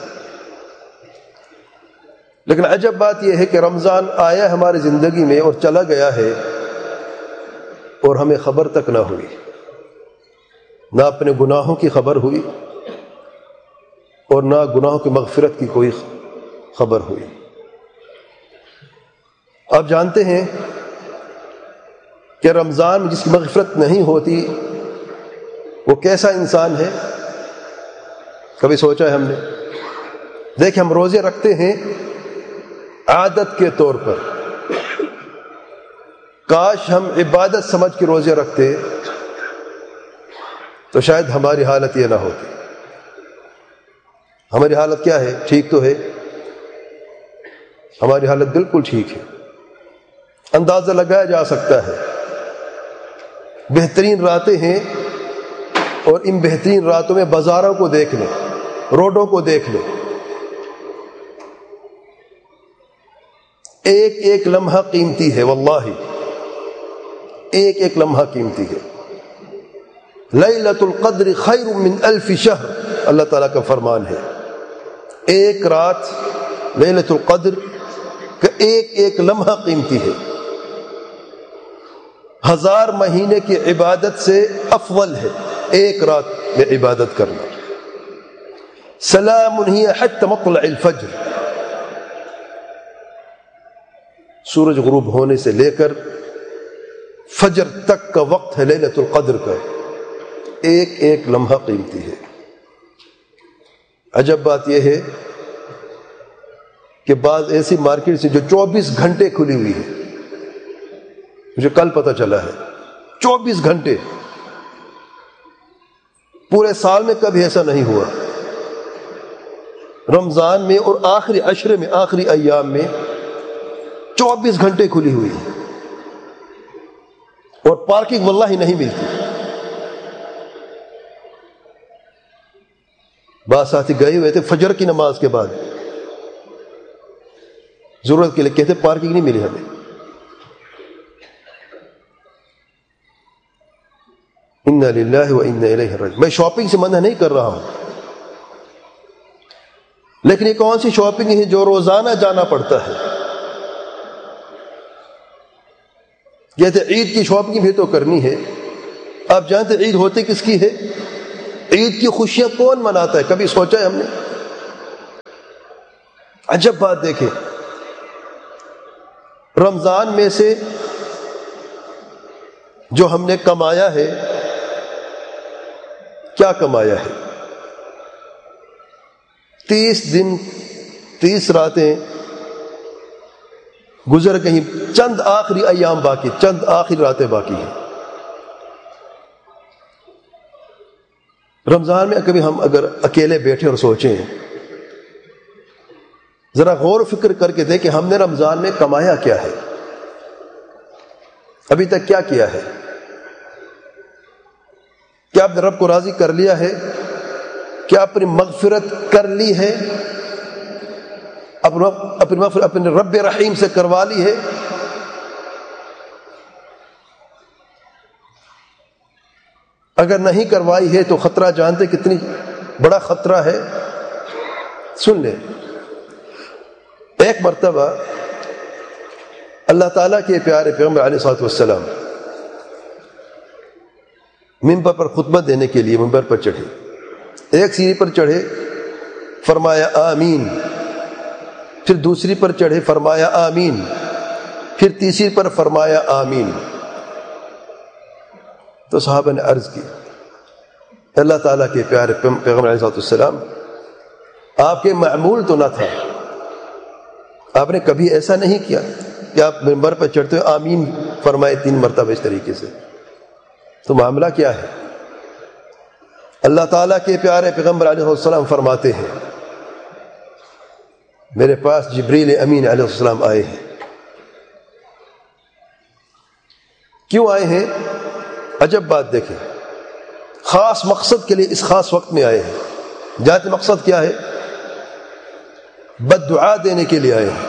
لیکن عجب بات یہ ہے کہ رمضان آیا ہماری زندگی میں اور چلا گیا ہے اور ہمیں خبر تک نہ ہوئی، نہ اپنے گناہوں کی خبر ہوئی اور نہ گناہوں کی مغفرت کی کوئی خبر ہوئی۔ آپ جانتے ہیں کہ رمضان میں جس کی مغفرت نہیں ہوتی وہ کیسا انسان ہے؟ کبھی سوچا ہے ہم نے؟ دیکھیں، ہم روزے رکھتے ہیں عادت کے طور پر، کاش ہم عبادت سمجھ کے روزے رکھتے تو شاید ہماری حالت یہ نہ ہوتی۔ ہماری حالت کیا ہے؟ ٹھیک تو ہے، ہماری حالت بالکل ٹھیک ہے، اندازہ لگایا جا سکتا ہے۔ بہترین راتیں ہیں اور ان بہترین راتوں میں بازاروں کو دیکھ لیں، روڈوں کو دیکھ لیں، ایک ایک لمحہ قیمتی ہے، واللہ ایک ایک لمحہ قیمتی ہے۔ لیلۃ القدر خیر من الف شہر، اللہ تعالیٰ کا فرمان ہے، ایک رات لیلۃ القدر کا ایک ایک لمحہ قیمتی ہے، ہزار مہینے کی عبادت سے افضل ہے ایک رات میں عبادت کرنا۔ سلام ہی حتی مطلع الفجر، سورج غروب ہونے سے لے کر فجر تک کا وقت ہے لیلۃ القدر کا، ایک ایک لمحہ قیمتی ہے۔ عجب بات یہ ہے کہ بعض ایسی مارکیٹ سے جو چوبیس گھنٹے کھلی ہوئی ہے، مجھے کل پتہ چلا ہے، چوبیس گھنٹے، پورے سال میں کبھی ایسا نہیں ہوا، رمضان میں اور آخری عشرے میں، آخری ایام میں چوبیس گھنٹے کھلی ہوئی ہے، اور پارکنگ واللہ نہیں ملتی۔ بعض ساتھی گئے ہوئے تھے فجر کی نماز کے بعد، ضرورت کے لیے، کہتے پارکنگ نہیں ملی ہمیں۔ انا للہ و انا الیہ راجعون۔ میں شاپنگ سے منع نہیں کر رہا ہوں، لیکن یہ کون سی شاپنگ ہے جو روزانہ جانا پڑتا ہے؟ کہتے عید کی شاپنگ بھی تو کرنی ہے۔ آپ جانتے عید ہوتی کس کی ہے؟ عید کی خوشیاں کون مناتا ہے؟ کبھی سوچا ہے ہم نے؟ عجب بات دیکھیں، رمضان میں سے جو ہم نے کمایا ہے، کیا کمایا ہے؟ تیس دن تیس راتیں گزر گئی، چند آخری ایام باقی، چند آخری راتیں باقی ہیں رمضان میں۔ کبھی ہم اگر اکیلے بیٹھے اور سوچیں، ذرا غور و فکر کر کے دیکھیں ہم نے رمضان میں کمایا کیا ہے، ابھی تک کیا کیا ہے؟ کیا آپ نے رب کو راضی کر لیا ہے؟ کیا اپنی مغفرت کر لی ہے؟ اپنی مغفرت اپنے رب رحیم سے کروا لی ہے؟ اگر نہیں کروائی ہے تو خطرہ جانتے کتنی بڑا خطرہ ہے؟ سن لیں، ایک مرتبہ اللہ تعالیٰ کے پیارے پیغمبر علیہ الصلوۃ والسلام منبر پر خطبہ دینے کے لیے منبر پر چڑھے، ایک سیڑھی پر چڑھے فرمایا آمین، پھر دوسری پر چڑھے فرمایا آمین، پھر تیسری پر فرمایا آمین۔ تو صحابہ نے عرض کی، اللہ تعالیٰ کے پیارے پیغمبر علیہ الصلوۃ والسلام، آپ کے معمول تو نہ تھا، آپ نے کبھی ایسا نہیں کیا کہ آپ منبر پر چڑھتے ہوئے آمین فرمائے تین مرتبہ اس طریقے سے، تو معاملہ کیا ہے؟ اللہ تعالیٰ کے پیارے پیغمبر علیہ السلام فرماتے ہیں میرے پاس جبریل امین علیہ السلام آئے ہیں۔ کیوں آئے ہیں؟ عجب بات دیکھیں، خاص مقصد کے لیے اس خاص وقت میں آئے ہیں۔ ذاتی مقصد کیا ہے؟ بد دعا دینے کے لیے آئے ہیں۔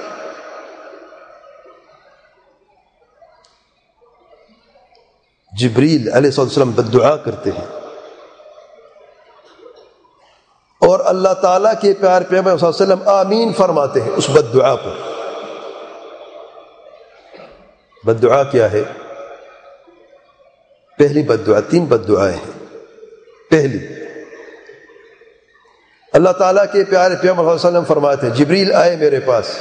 جبریل علیہ السلام بد دعا کرتے ہیں، اور اللہ تعالیٰ کے پیارے پیغمبر صلی اللہ علیہ وسلم آمین فرماتے ہیں اس بد دعا پر۔ بد دعا کیا ہے؟ پہلی بد دعا، تین بد دعائیں ہیں۔ پہلی، اللہ تعالیٰ کے پیارے پیغمبر صلی اللہ علیہ وسلم فرماتے ہیں جبریل آئے میرے پاس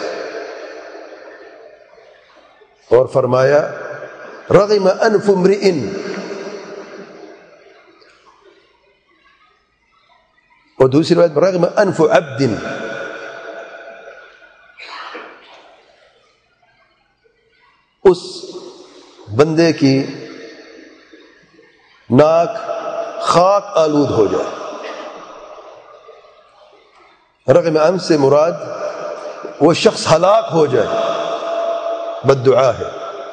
اور فرمایا رغم انف امرئ، اور دوسری روایت رغم انف عبد، اس بندے کی ناک خاک آلود ہو جائے۔ رغم انف سے مراد وہ شخص ہلاک ہو جائے، بد دعا ہے۔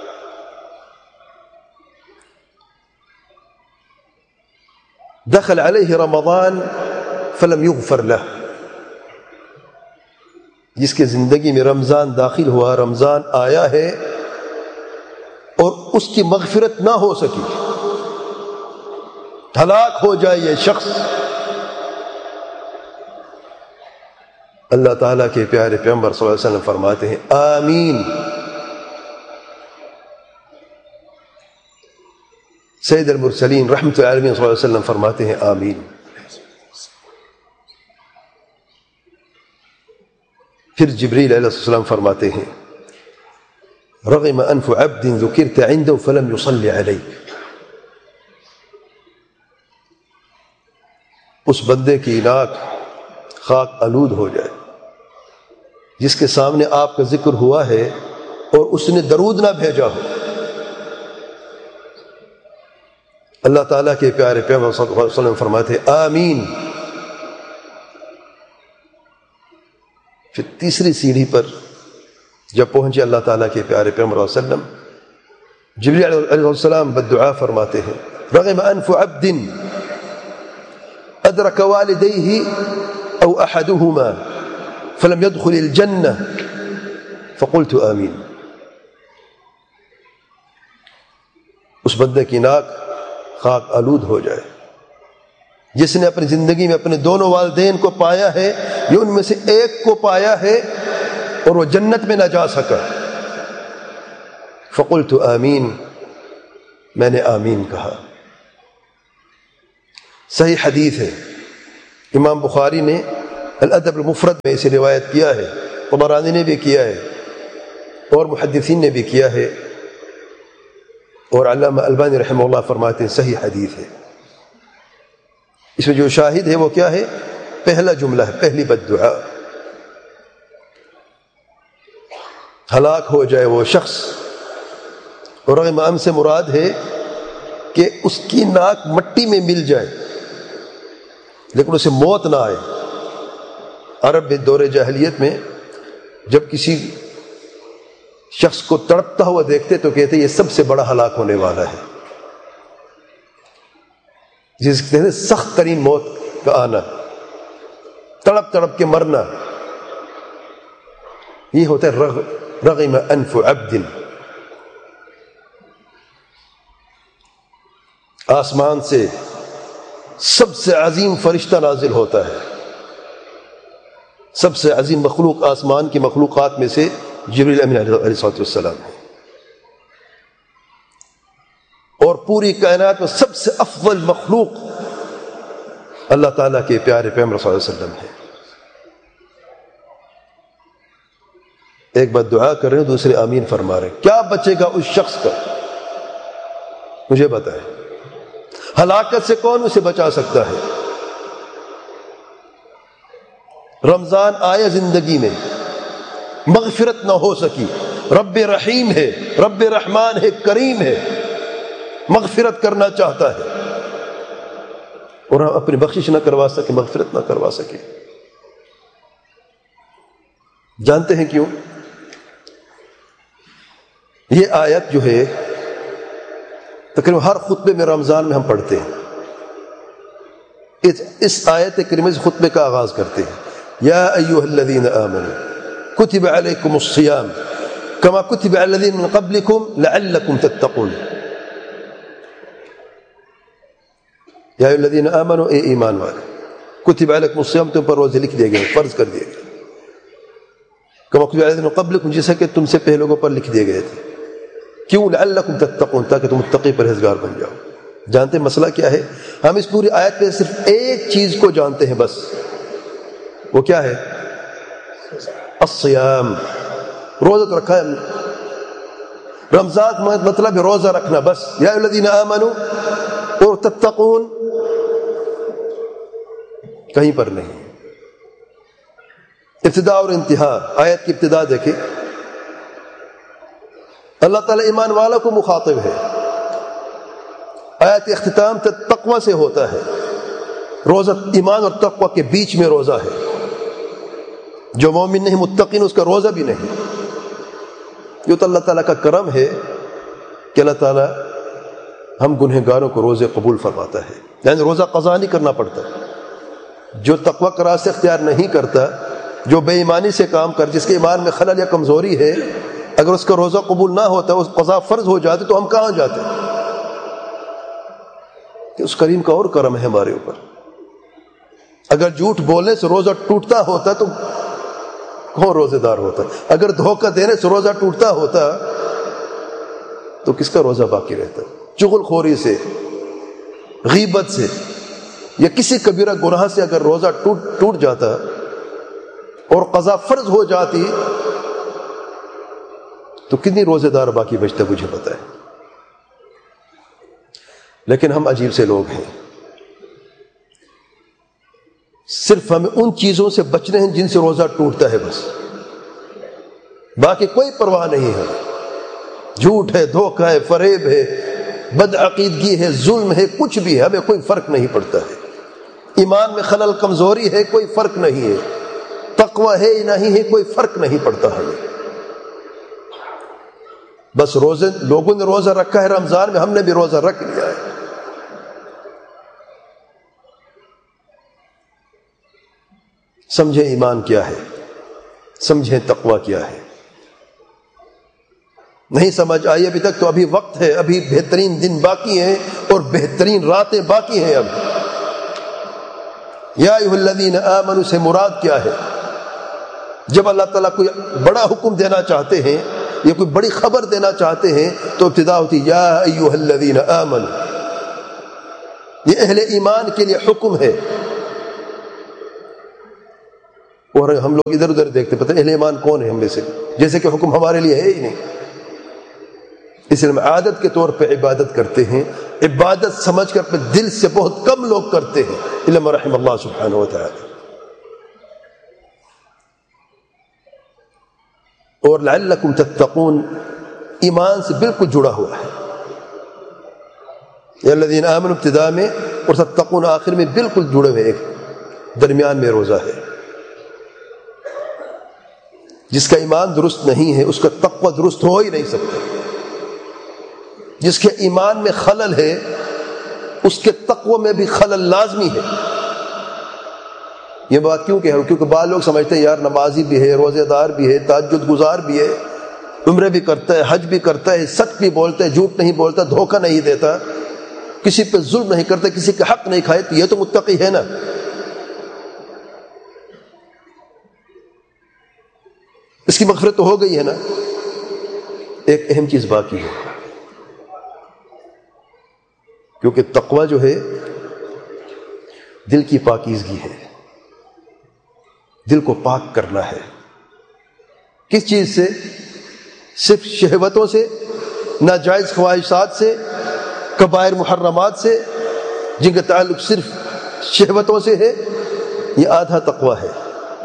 دخل علیہ رمضان فلم یغفر لہ، جس کے زندگی میں رمضان داخل ہوا، رمضان آیا ہے اور اس کی مغفرت نہ ہو سکی، ہلاک ہو جائے یہ شخص۔ اللہ تعالیٰ کے پیارے پیغمبر صلی اللہ علیہ وسلم فرماتے ہیں آمین۔ سید المرسلین رحمۃ اللہ علیہ صلی اللہ علیہ وسلم فرماتے ہیں آمین۔ پھر جبریل علیہ السلام فرماتے ہیں رغم انف عبد ذکرت عنده فلم يصلي عليك، اس بندے کی ناک خاک آلود ہو جائے جس کے سامنے آپ کا ذکر ہوا ہے اور اس نے درود نہ بھیجا ہو۔ اللہ تعالیٰ کے پیارے پیغمبر صلی اللہ علیہ وسلم فرماتے ہیں آمین۔ پھر تیسری سیڑھی پر جب پہنچے اللہ تعالیٰ کے پیارے پیغمبر صلی اللہ علیہ وسلم، جبریل علیہ السلام بد دعا فرماتے ہیں رغم انف عبد ادرک والدیہ او احدہما فلم يدخل الجنہ فقلت آمین۔ اس بندے کی ناک خاک آلود ہو جائے جس نے اپنی زندگی میں اپنے دونوں والدین کو پایا ہے، یا ان میں سے ایک کو پایا ہے اور وہ جنت میں نہ جا سکا۔ فقلت آمین، میں نے آمین کہا۔ صحیح حدیث ہے، امام بخاری نے الادب المفرد میں اسے روایت کیا ہے، طبرانی نے بھی کیا ہے اور محدثین نے بھی کیا ہے، اور علامہ البانی رحمہ اللہ فرماتے ہیں صحیح حدیث ہے۔ اس میں جو شاہد ہے وہ کیا ہے؟ پہلا جملہ ہے، پہلی بد دعا، ہلاک ہو جائے وہ شخص، اور رغم ام سے مراد ہے کہ اس کی ناک مٹی میں مل جائے لیکن اسے موت نہ آئے۔ عرب میں دور جاہلیت میں جب کسی شخص کو تڑپتا ہوا دیکھتے تو کہتے یہ سب سے بڑا ہلاک ہونے والا ہے، جس کہتے ہیں سخت ترین موت کا آنا، تڑپ تڑپ کے مرنا، یہ ہوتا ہے رغ رغم انف عبد۔ آسمان سے سب سے عظیم فرشتہ نازل ہوتا ہے، سب سے عظیم مخلوق آسمان کی مخلوقات میں سے جبریل امین علیہ الصلوۃ والسلام ہے، اور پوری کائنات میں سب سے افضل مخلوق اللہ تعالیٰ کے پیارے پیغمبر صلی اللہ علیہ وسلم ہے۔ ایک بات دعا کر رہے ہیں، دوسرے آمین فرما رہے ہیں۔ کیا بچے گا اس شخص کا؟ مجھے بتائیں، ہلاکت سے کون اسے بچا سکتا ہے؟ رمضان آیا زندگی میں، مغفرت نہ ہو سکی، رب رحیم ہے، رب رحمان ہے، کریم ہے، مغفرت کرنا چاہتا ہے، اور ہم اپنی بخشش نہ کروا سکے، مغفرت نہ کروا سکے۔ جانتے ہیں کیوں؟ یہ آیت جو ہے تقریباً ہر خطبے میں رمضان میں ہم پڑھتے ہیں، اس آیت کریمہ سے خطبے کا آغاز کرتے ہیں۔ یا ایھا الذین آمنوا کتب علیکم الصیام کما کتب علی الذین من قبلکم لعلکم تتقون۔ یا ایھا الذین آمنوا، اے ایمان والے، کتب علیکم الصیام، تم پر روزے لکھ دیے گئے، فرض کر دیے گئے، کما کتب علی الذین من قبلکم، جیسا کہ تم سے پہلے لوگوں پر لکھ دیے گئے تھے۔ کیوں؟ لعلکم تتقون، تاکہ تم متقی پرہیزگار بن جاؤ۔ جانتے ہیں مسئلہ کیا ہے؟ ہم اس پوری آیت میں صرف ایک چیز کو جانتے ہیں بس، وہ کیا ہے؟ الصیام، روزہ تو رکھا ہے ہم نے، رمضان کا مطلب ہے روزہ رکھنا بس۔ یا ایھا الذین آمنوا اور تتقون کہیں پر نہیں۔ ابتدا اور انتہا، آیت کی ابتدا دیکھیں، اللہ تعالیٰ ایمان والوں کو مخاطب ہے، آیت اختتام تقوی سے ہوتا ہے، روزہ ایمان اور تقوی کے بیچ میں روزہ ہے، جو مومن نہیں متقین اس کا روزہ بھی نہیں۔ یہ تو اللہ تعالیٰ کا کرم ہے کہ اللہ تعالیٰ ہم گنہگاروں کو روزے قبول فرماتا ہے، یعنی روزہ قضا نہیں کرنا پڑتا۔ جو تقوی کا راستہ اختیار نہیں کرتا، جو بے ایمانی سے کام کر، جس کے ایمان میں خلل یا کمزوری ہے، اگر اس کا روزہ قبول نہ ہوتا، اس قضا فرض ہو جاتے تو ہم کہاں جاتے؟ کہ اس کریم کا اور کرم ہے ہمارے اوپر۔ اگر جھوٹ بولنے سے روزہ ٹوٹتا ہوتا تو کون روزے دار ہوتا؟ اگر دھوکہ دینے سے روزہ ٹوٹتا ہوتا تو کس کا روزہ باقی رہتا؟ چغل خوری سے، غیبت سے یا کسی کبیرہ گناہ سے اگر روزہ ٹوٹ ٹوٹ جاتا اور قضا فرض ہو جاتی تو کتنی روزے دار باقی بچتا؟ مجھے پتہ ہے۔ لیکن ہم عجیب سے لوگ ہیں، صرف ہمیں ان چیزوں سے بچنے ہیں جن سے روزہ ٹوٹتا ہے بس، باقی کوئی پرواہ نہیں ہے۔ جھوٹ ہے، دھوکہ ہے، فریب ہے، بدعقیدگی ہے، ظلم ہے، کچھ بھی ہے، ہمیں کوئی فرق نہیں پڑتا ہے۔ ایمان میں خلل کمزوری ہے، کوئی فرق نہیں ہے، تقوی ہے نہیں ہے، کوئی فرق نہیں پڑتا ہمیں۔ بس روزے، لوگوں نے روزہ رکھا ہے رمضان میں، ہم نے بھی روزہ رکھ لیا ہے۔ سمجھیں ایمان کیا ہے، سمجھیں تقوی کیا ہے۔ نہیں سمجھ آئی ابھی تک تو ابھی وقت ہے، ابھی بہترین دن باقی ہیں اور بہترین راتیں باقی ہیں۔ اب یا ایھا الذین آمنوا سے مراد کیا ہے؟ جب اللہ تعالیٰ کوئی بڑا حکم دینا چاہتے ہیں یا کوئی بڑی خبر دینا چاہتے ہیں تو ابتدا ہوتی یا ایھا الذین آمنوا، یہ اہل ایمان کے لیے حکم ہے۔ اور ہم لوگ ادھر ادھر دیکھتے پتہ اہل ایمان کون ہے ہم میں سے، جیسے کہ حکم ہمارے لیے ہے ہی نہیں. اس لیے ہم عادت کے طور پہ عبادت کرتے ہیں، عبادت سمجھ کر اپنے دل سے بہت کم لوگ کرتے ہیں، الا من رحم اللہ سبحانہ و تعالی. اور لعلکم تتقون ایمان سے بالکل جڑا ہوا ہے. یا الذین آمنوا ابتداء میں اور تتقون آخر میں بالکل جڑے ہوئے، ایک درمیان میں روزہ ہے. جس کا ایمان درست نہیں ہے اس کا تقوی درست ہو ہی نہیں سکتا. جس کے ایمان میں خلل ہے اس کے تقوی میں بھی خلل لازمی ہے. یہ بات کیوں کہ کیونکہ بعض لوگ سمجھتے ہیں یار نمازی بھی ہے، روزے دار بھی ہے، تہجد گزار بھی ہے، عمرے بھی کرتا ہے، حج بھی کرتا ہے، سچ بھی بولتا ہے، جھوٹ نہیں بولتا، دھوکہ نہیں دیتا، کسی پہ ظلم نہیں کرتا، کسی کا حق نہیں کھائے، تو یہ تو متقی ہے نا. اس کی مغفرت تو ہو گئی ہے نا. ایک اہم چیز باقی ہے، کیونکہ تقوی جو ہے دل کی پاکیزگی ہے، دل کو پاک کرنا ہے. کس چیز سے؟ صرف شہوتوں سے، ناجائز خواہشات سے، کبائر محرمات سے جن کا تعلق صرف شہوتوں سے ہے. یہ آدھا تقوی ہے.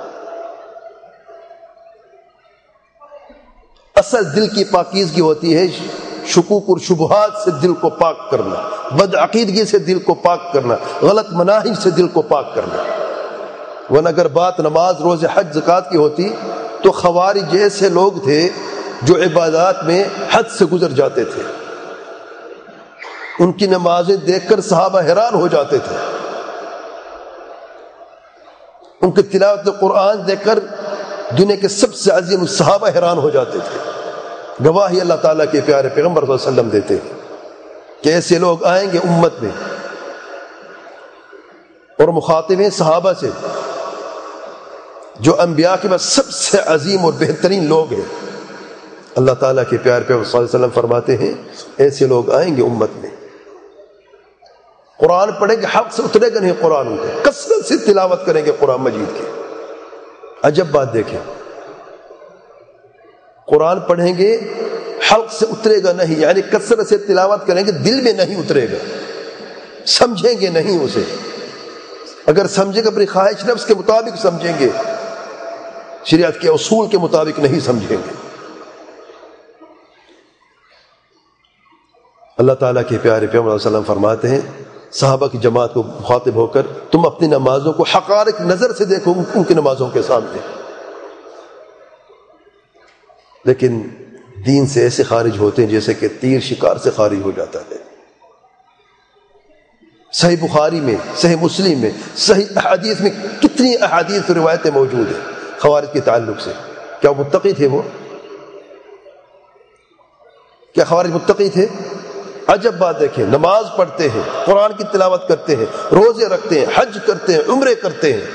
اصل دل کی پاکیزگی ہوتی ہے شکوک اور شبہات سے دل کو پاک کرنا، بد عقیدگی سے دل کو پاک کرنا، غلط مناہج سے دل کو پاک کرنا. ورنہ اگر بات نماز، روزے، حج، زکوٰۃ کی ہوتی تو خوارج جیسے لوگ تھے جو عبادات میں حد سے گزر جاتے تھے. ان کی نمازیں دیکھ کر صحابہ حیران ہو جاتے تھے، ان کی تلاوت قرآن دیکھ کر دنیا کے سب سے عظیم صحابہ حیران ہو جاتے تھے. گواہی اللہ تعالیٰ کے پیارے پیغمبر صلی اللہ علیہ وسلم دیتے ہیں کہ ایسے لوگ آئیں گے امت میں اور مخاطب ہیں صحابہ سے جو انبیاء کے بعد سب سے عظیم اور بہترین لوگ ہیں. اللہ تعالیٰ کے پیارے پیغمبر صلی اللہ علیہ وسلم فرماتے ہیں ایسے لوگ آئیں گے امت میں، قرآن پڑھیں گے، حق سے اترے گا نہیں قرآن، ان کو کثرت سے تلاوت کریں گے قرآن مجید کی. عجب بات دیکھیں، قرآن پڑھیں گے حلق سے اترے گا نہیں، یعنی کثرت سے تلاوت کریں گے، دل میں نہیں اترے گا، سمجھیں گے نہیں اسے. اگر سمجھیں گے اپنی خواہش نفس کے مطابق سمجھیں گے، شریعت کے اصول کے مطابق نہیں سمجھیں گے. اللہ تعالیٰ کے پیارے پیغمبر صلی اللہ علیہ وسلم فرماتے ہیں صحابہ کی جماعت کو مخاطب ہو کر تم اپنی نمازوں کو حقارت نظر سے دیکھو ان کی نمازوں کے سامنے، لیکن دین سے ایسے خارج ہوتے ہیں جیسے کہ تیر شکار سے خارج ہو جاتا ہے. صحیح بخاری میں، صحیح مسلم میں، صحیح احادیث میں کتنی احادیث روایتیں موجود ہیں خوارج کے تعلق سے. کیا وہ متقی تھے؟ وہ کیا خوارج متقی تھے؟ عجب بات دیکھیں، نماز پڑھتے ہیں، قرآن کی تلاوت کرتے ہیں، روزے رکھتے ہیں، حج کرتے ہیں، عمرے کرتے ہیں،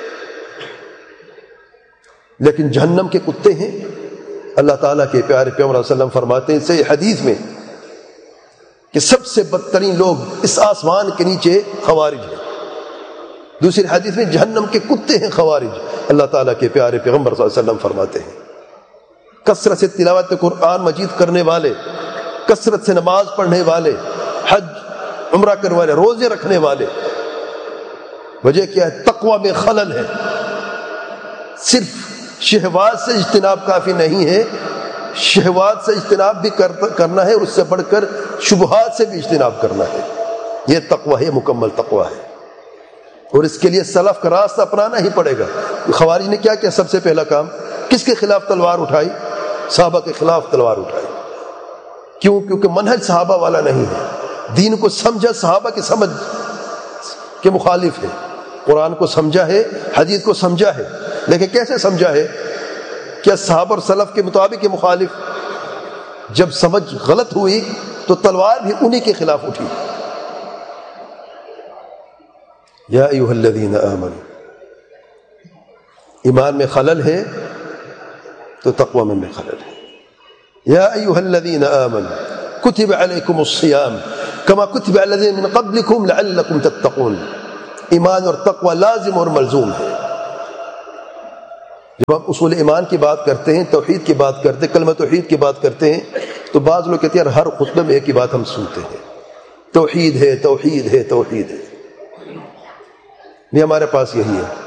لیکن جہنم کے کتے ہیں. اللہ تعالیٰ کے پیارے پیغمبر صلی اللہ علیہ وسلم فرماتے ہیں صحیح حدیث میں کہ سب سے بدترین لوگ اس آسمان کے نیچے خوارج ہیں. دوسری حدیث میں جہنم کے کتے ہیں خوارج. اللہ تعالیٰ کے پیارے پیغمبر صلی اللہ علیہ وسلم فرماتے ہیں کثرت سے تلاوت قرآن مجید کرنے والے، کثرت سے نماز پڑھنے والے، حج عمرہ کرنے والے، روزے رکھنے والے، وجہ کیا ہے؟ تقوی میں خلل ہے. صرف شہوات سے اجتناب کافی نہیں ہے، شہوات سے اجتناب بھی کرنا ہے اور اس سے بڑھ کر شبہات سے بھی اجتناب کرنا ہے. یہ تقوی ہے، مکمل تقوی ہے، اور اس کے لیے سلف کا راستہ اپنانا ہی پڑے گا. خوارج نے کیا کیا؟ سب سے پہلا کام کس کے خلاف تلوار اٹھائی؟ صحابہ کے خلاف تلوار اٹھائی. کیوں؟ کیونکہ منہج صحابہ والا نہیں ہے. دین کو سمجھا صحابہ کی سمجھ کے مخالف ہے. قرآن کو سمجھا ہے، حدیث کو سمجھا ہے، لیکن کیسے سمجھا ہے؟ کیا صحابہ اور سلف کے مطابق کے مخالف؟ جب سمجھ غلط ہوئی تو تلوار بھی انہی کے خلاف اٹھی. یا ایھا الذین آمنوا، ایمان میں خلل ہے تو تقوی میں بھی خلل ہے. یا ایھا الذین آمنوا کتب علیکم الصیام کما کتب علی الذین من قبلکم لعلکم تتقون. ایمان اور تقوی لازم اور ملزوم ہے. جب ہم اصول ایمان کی بات کرتے ہیں، توحید کی بات کرتے ہیں، کلمہ توحید کی بات کرتے ہیں، تو بعض لوگ کہتے ہیں ہر خطبے میں ایک ہی بات ہم سنتے ہیں، توحید ہے توحید ہے توحید ہے۔ نہیں، ہمارے پاس یہی ہے۔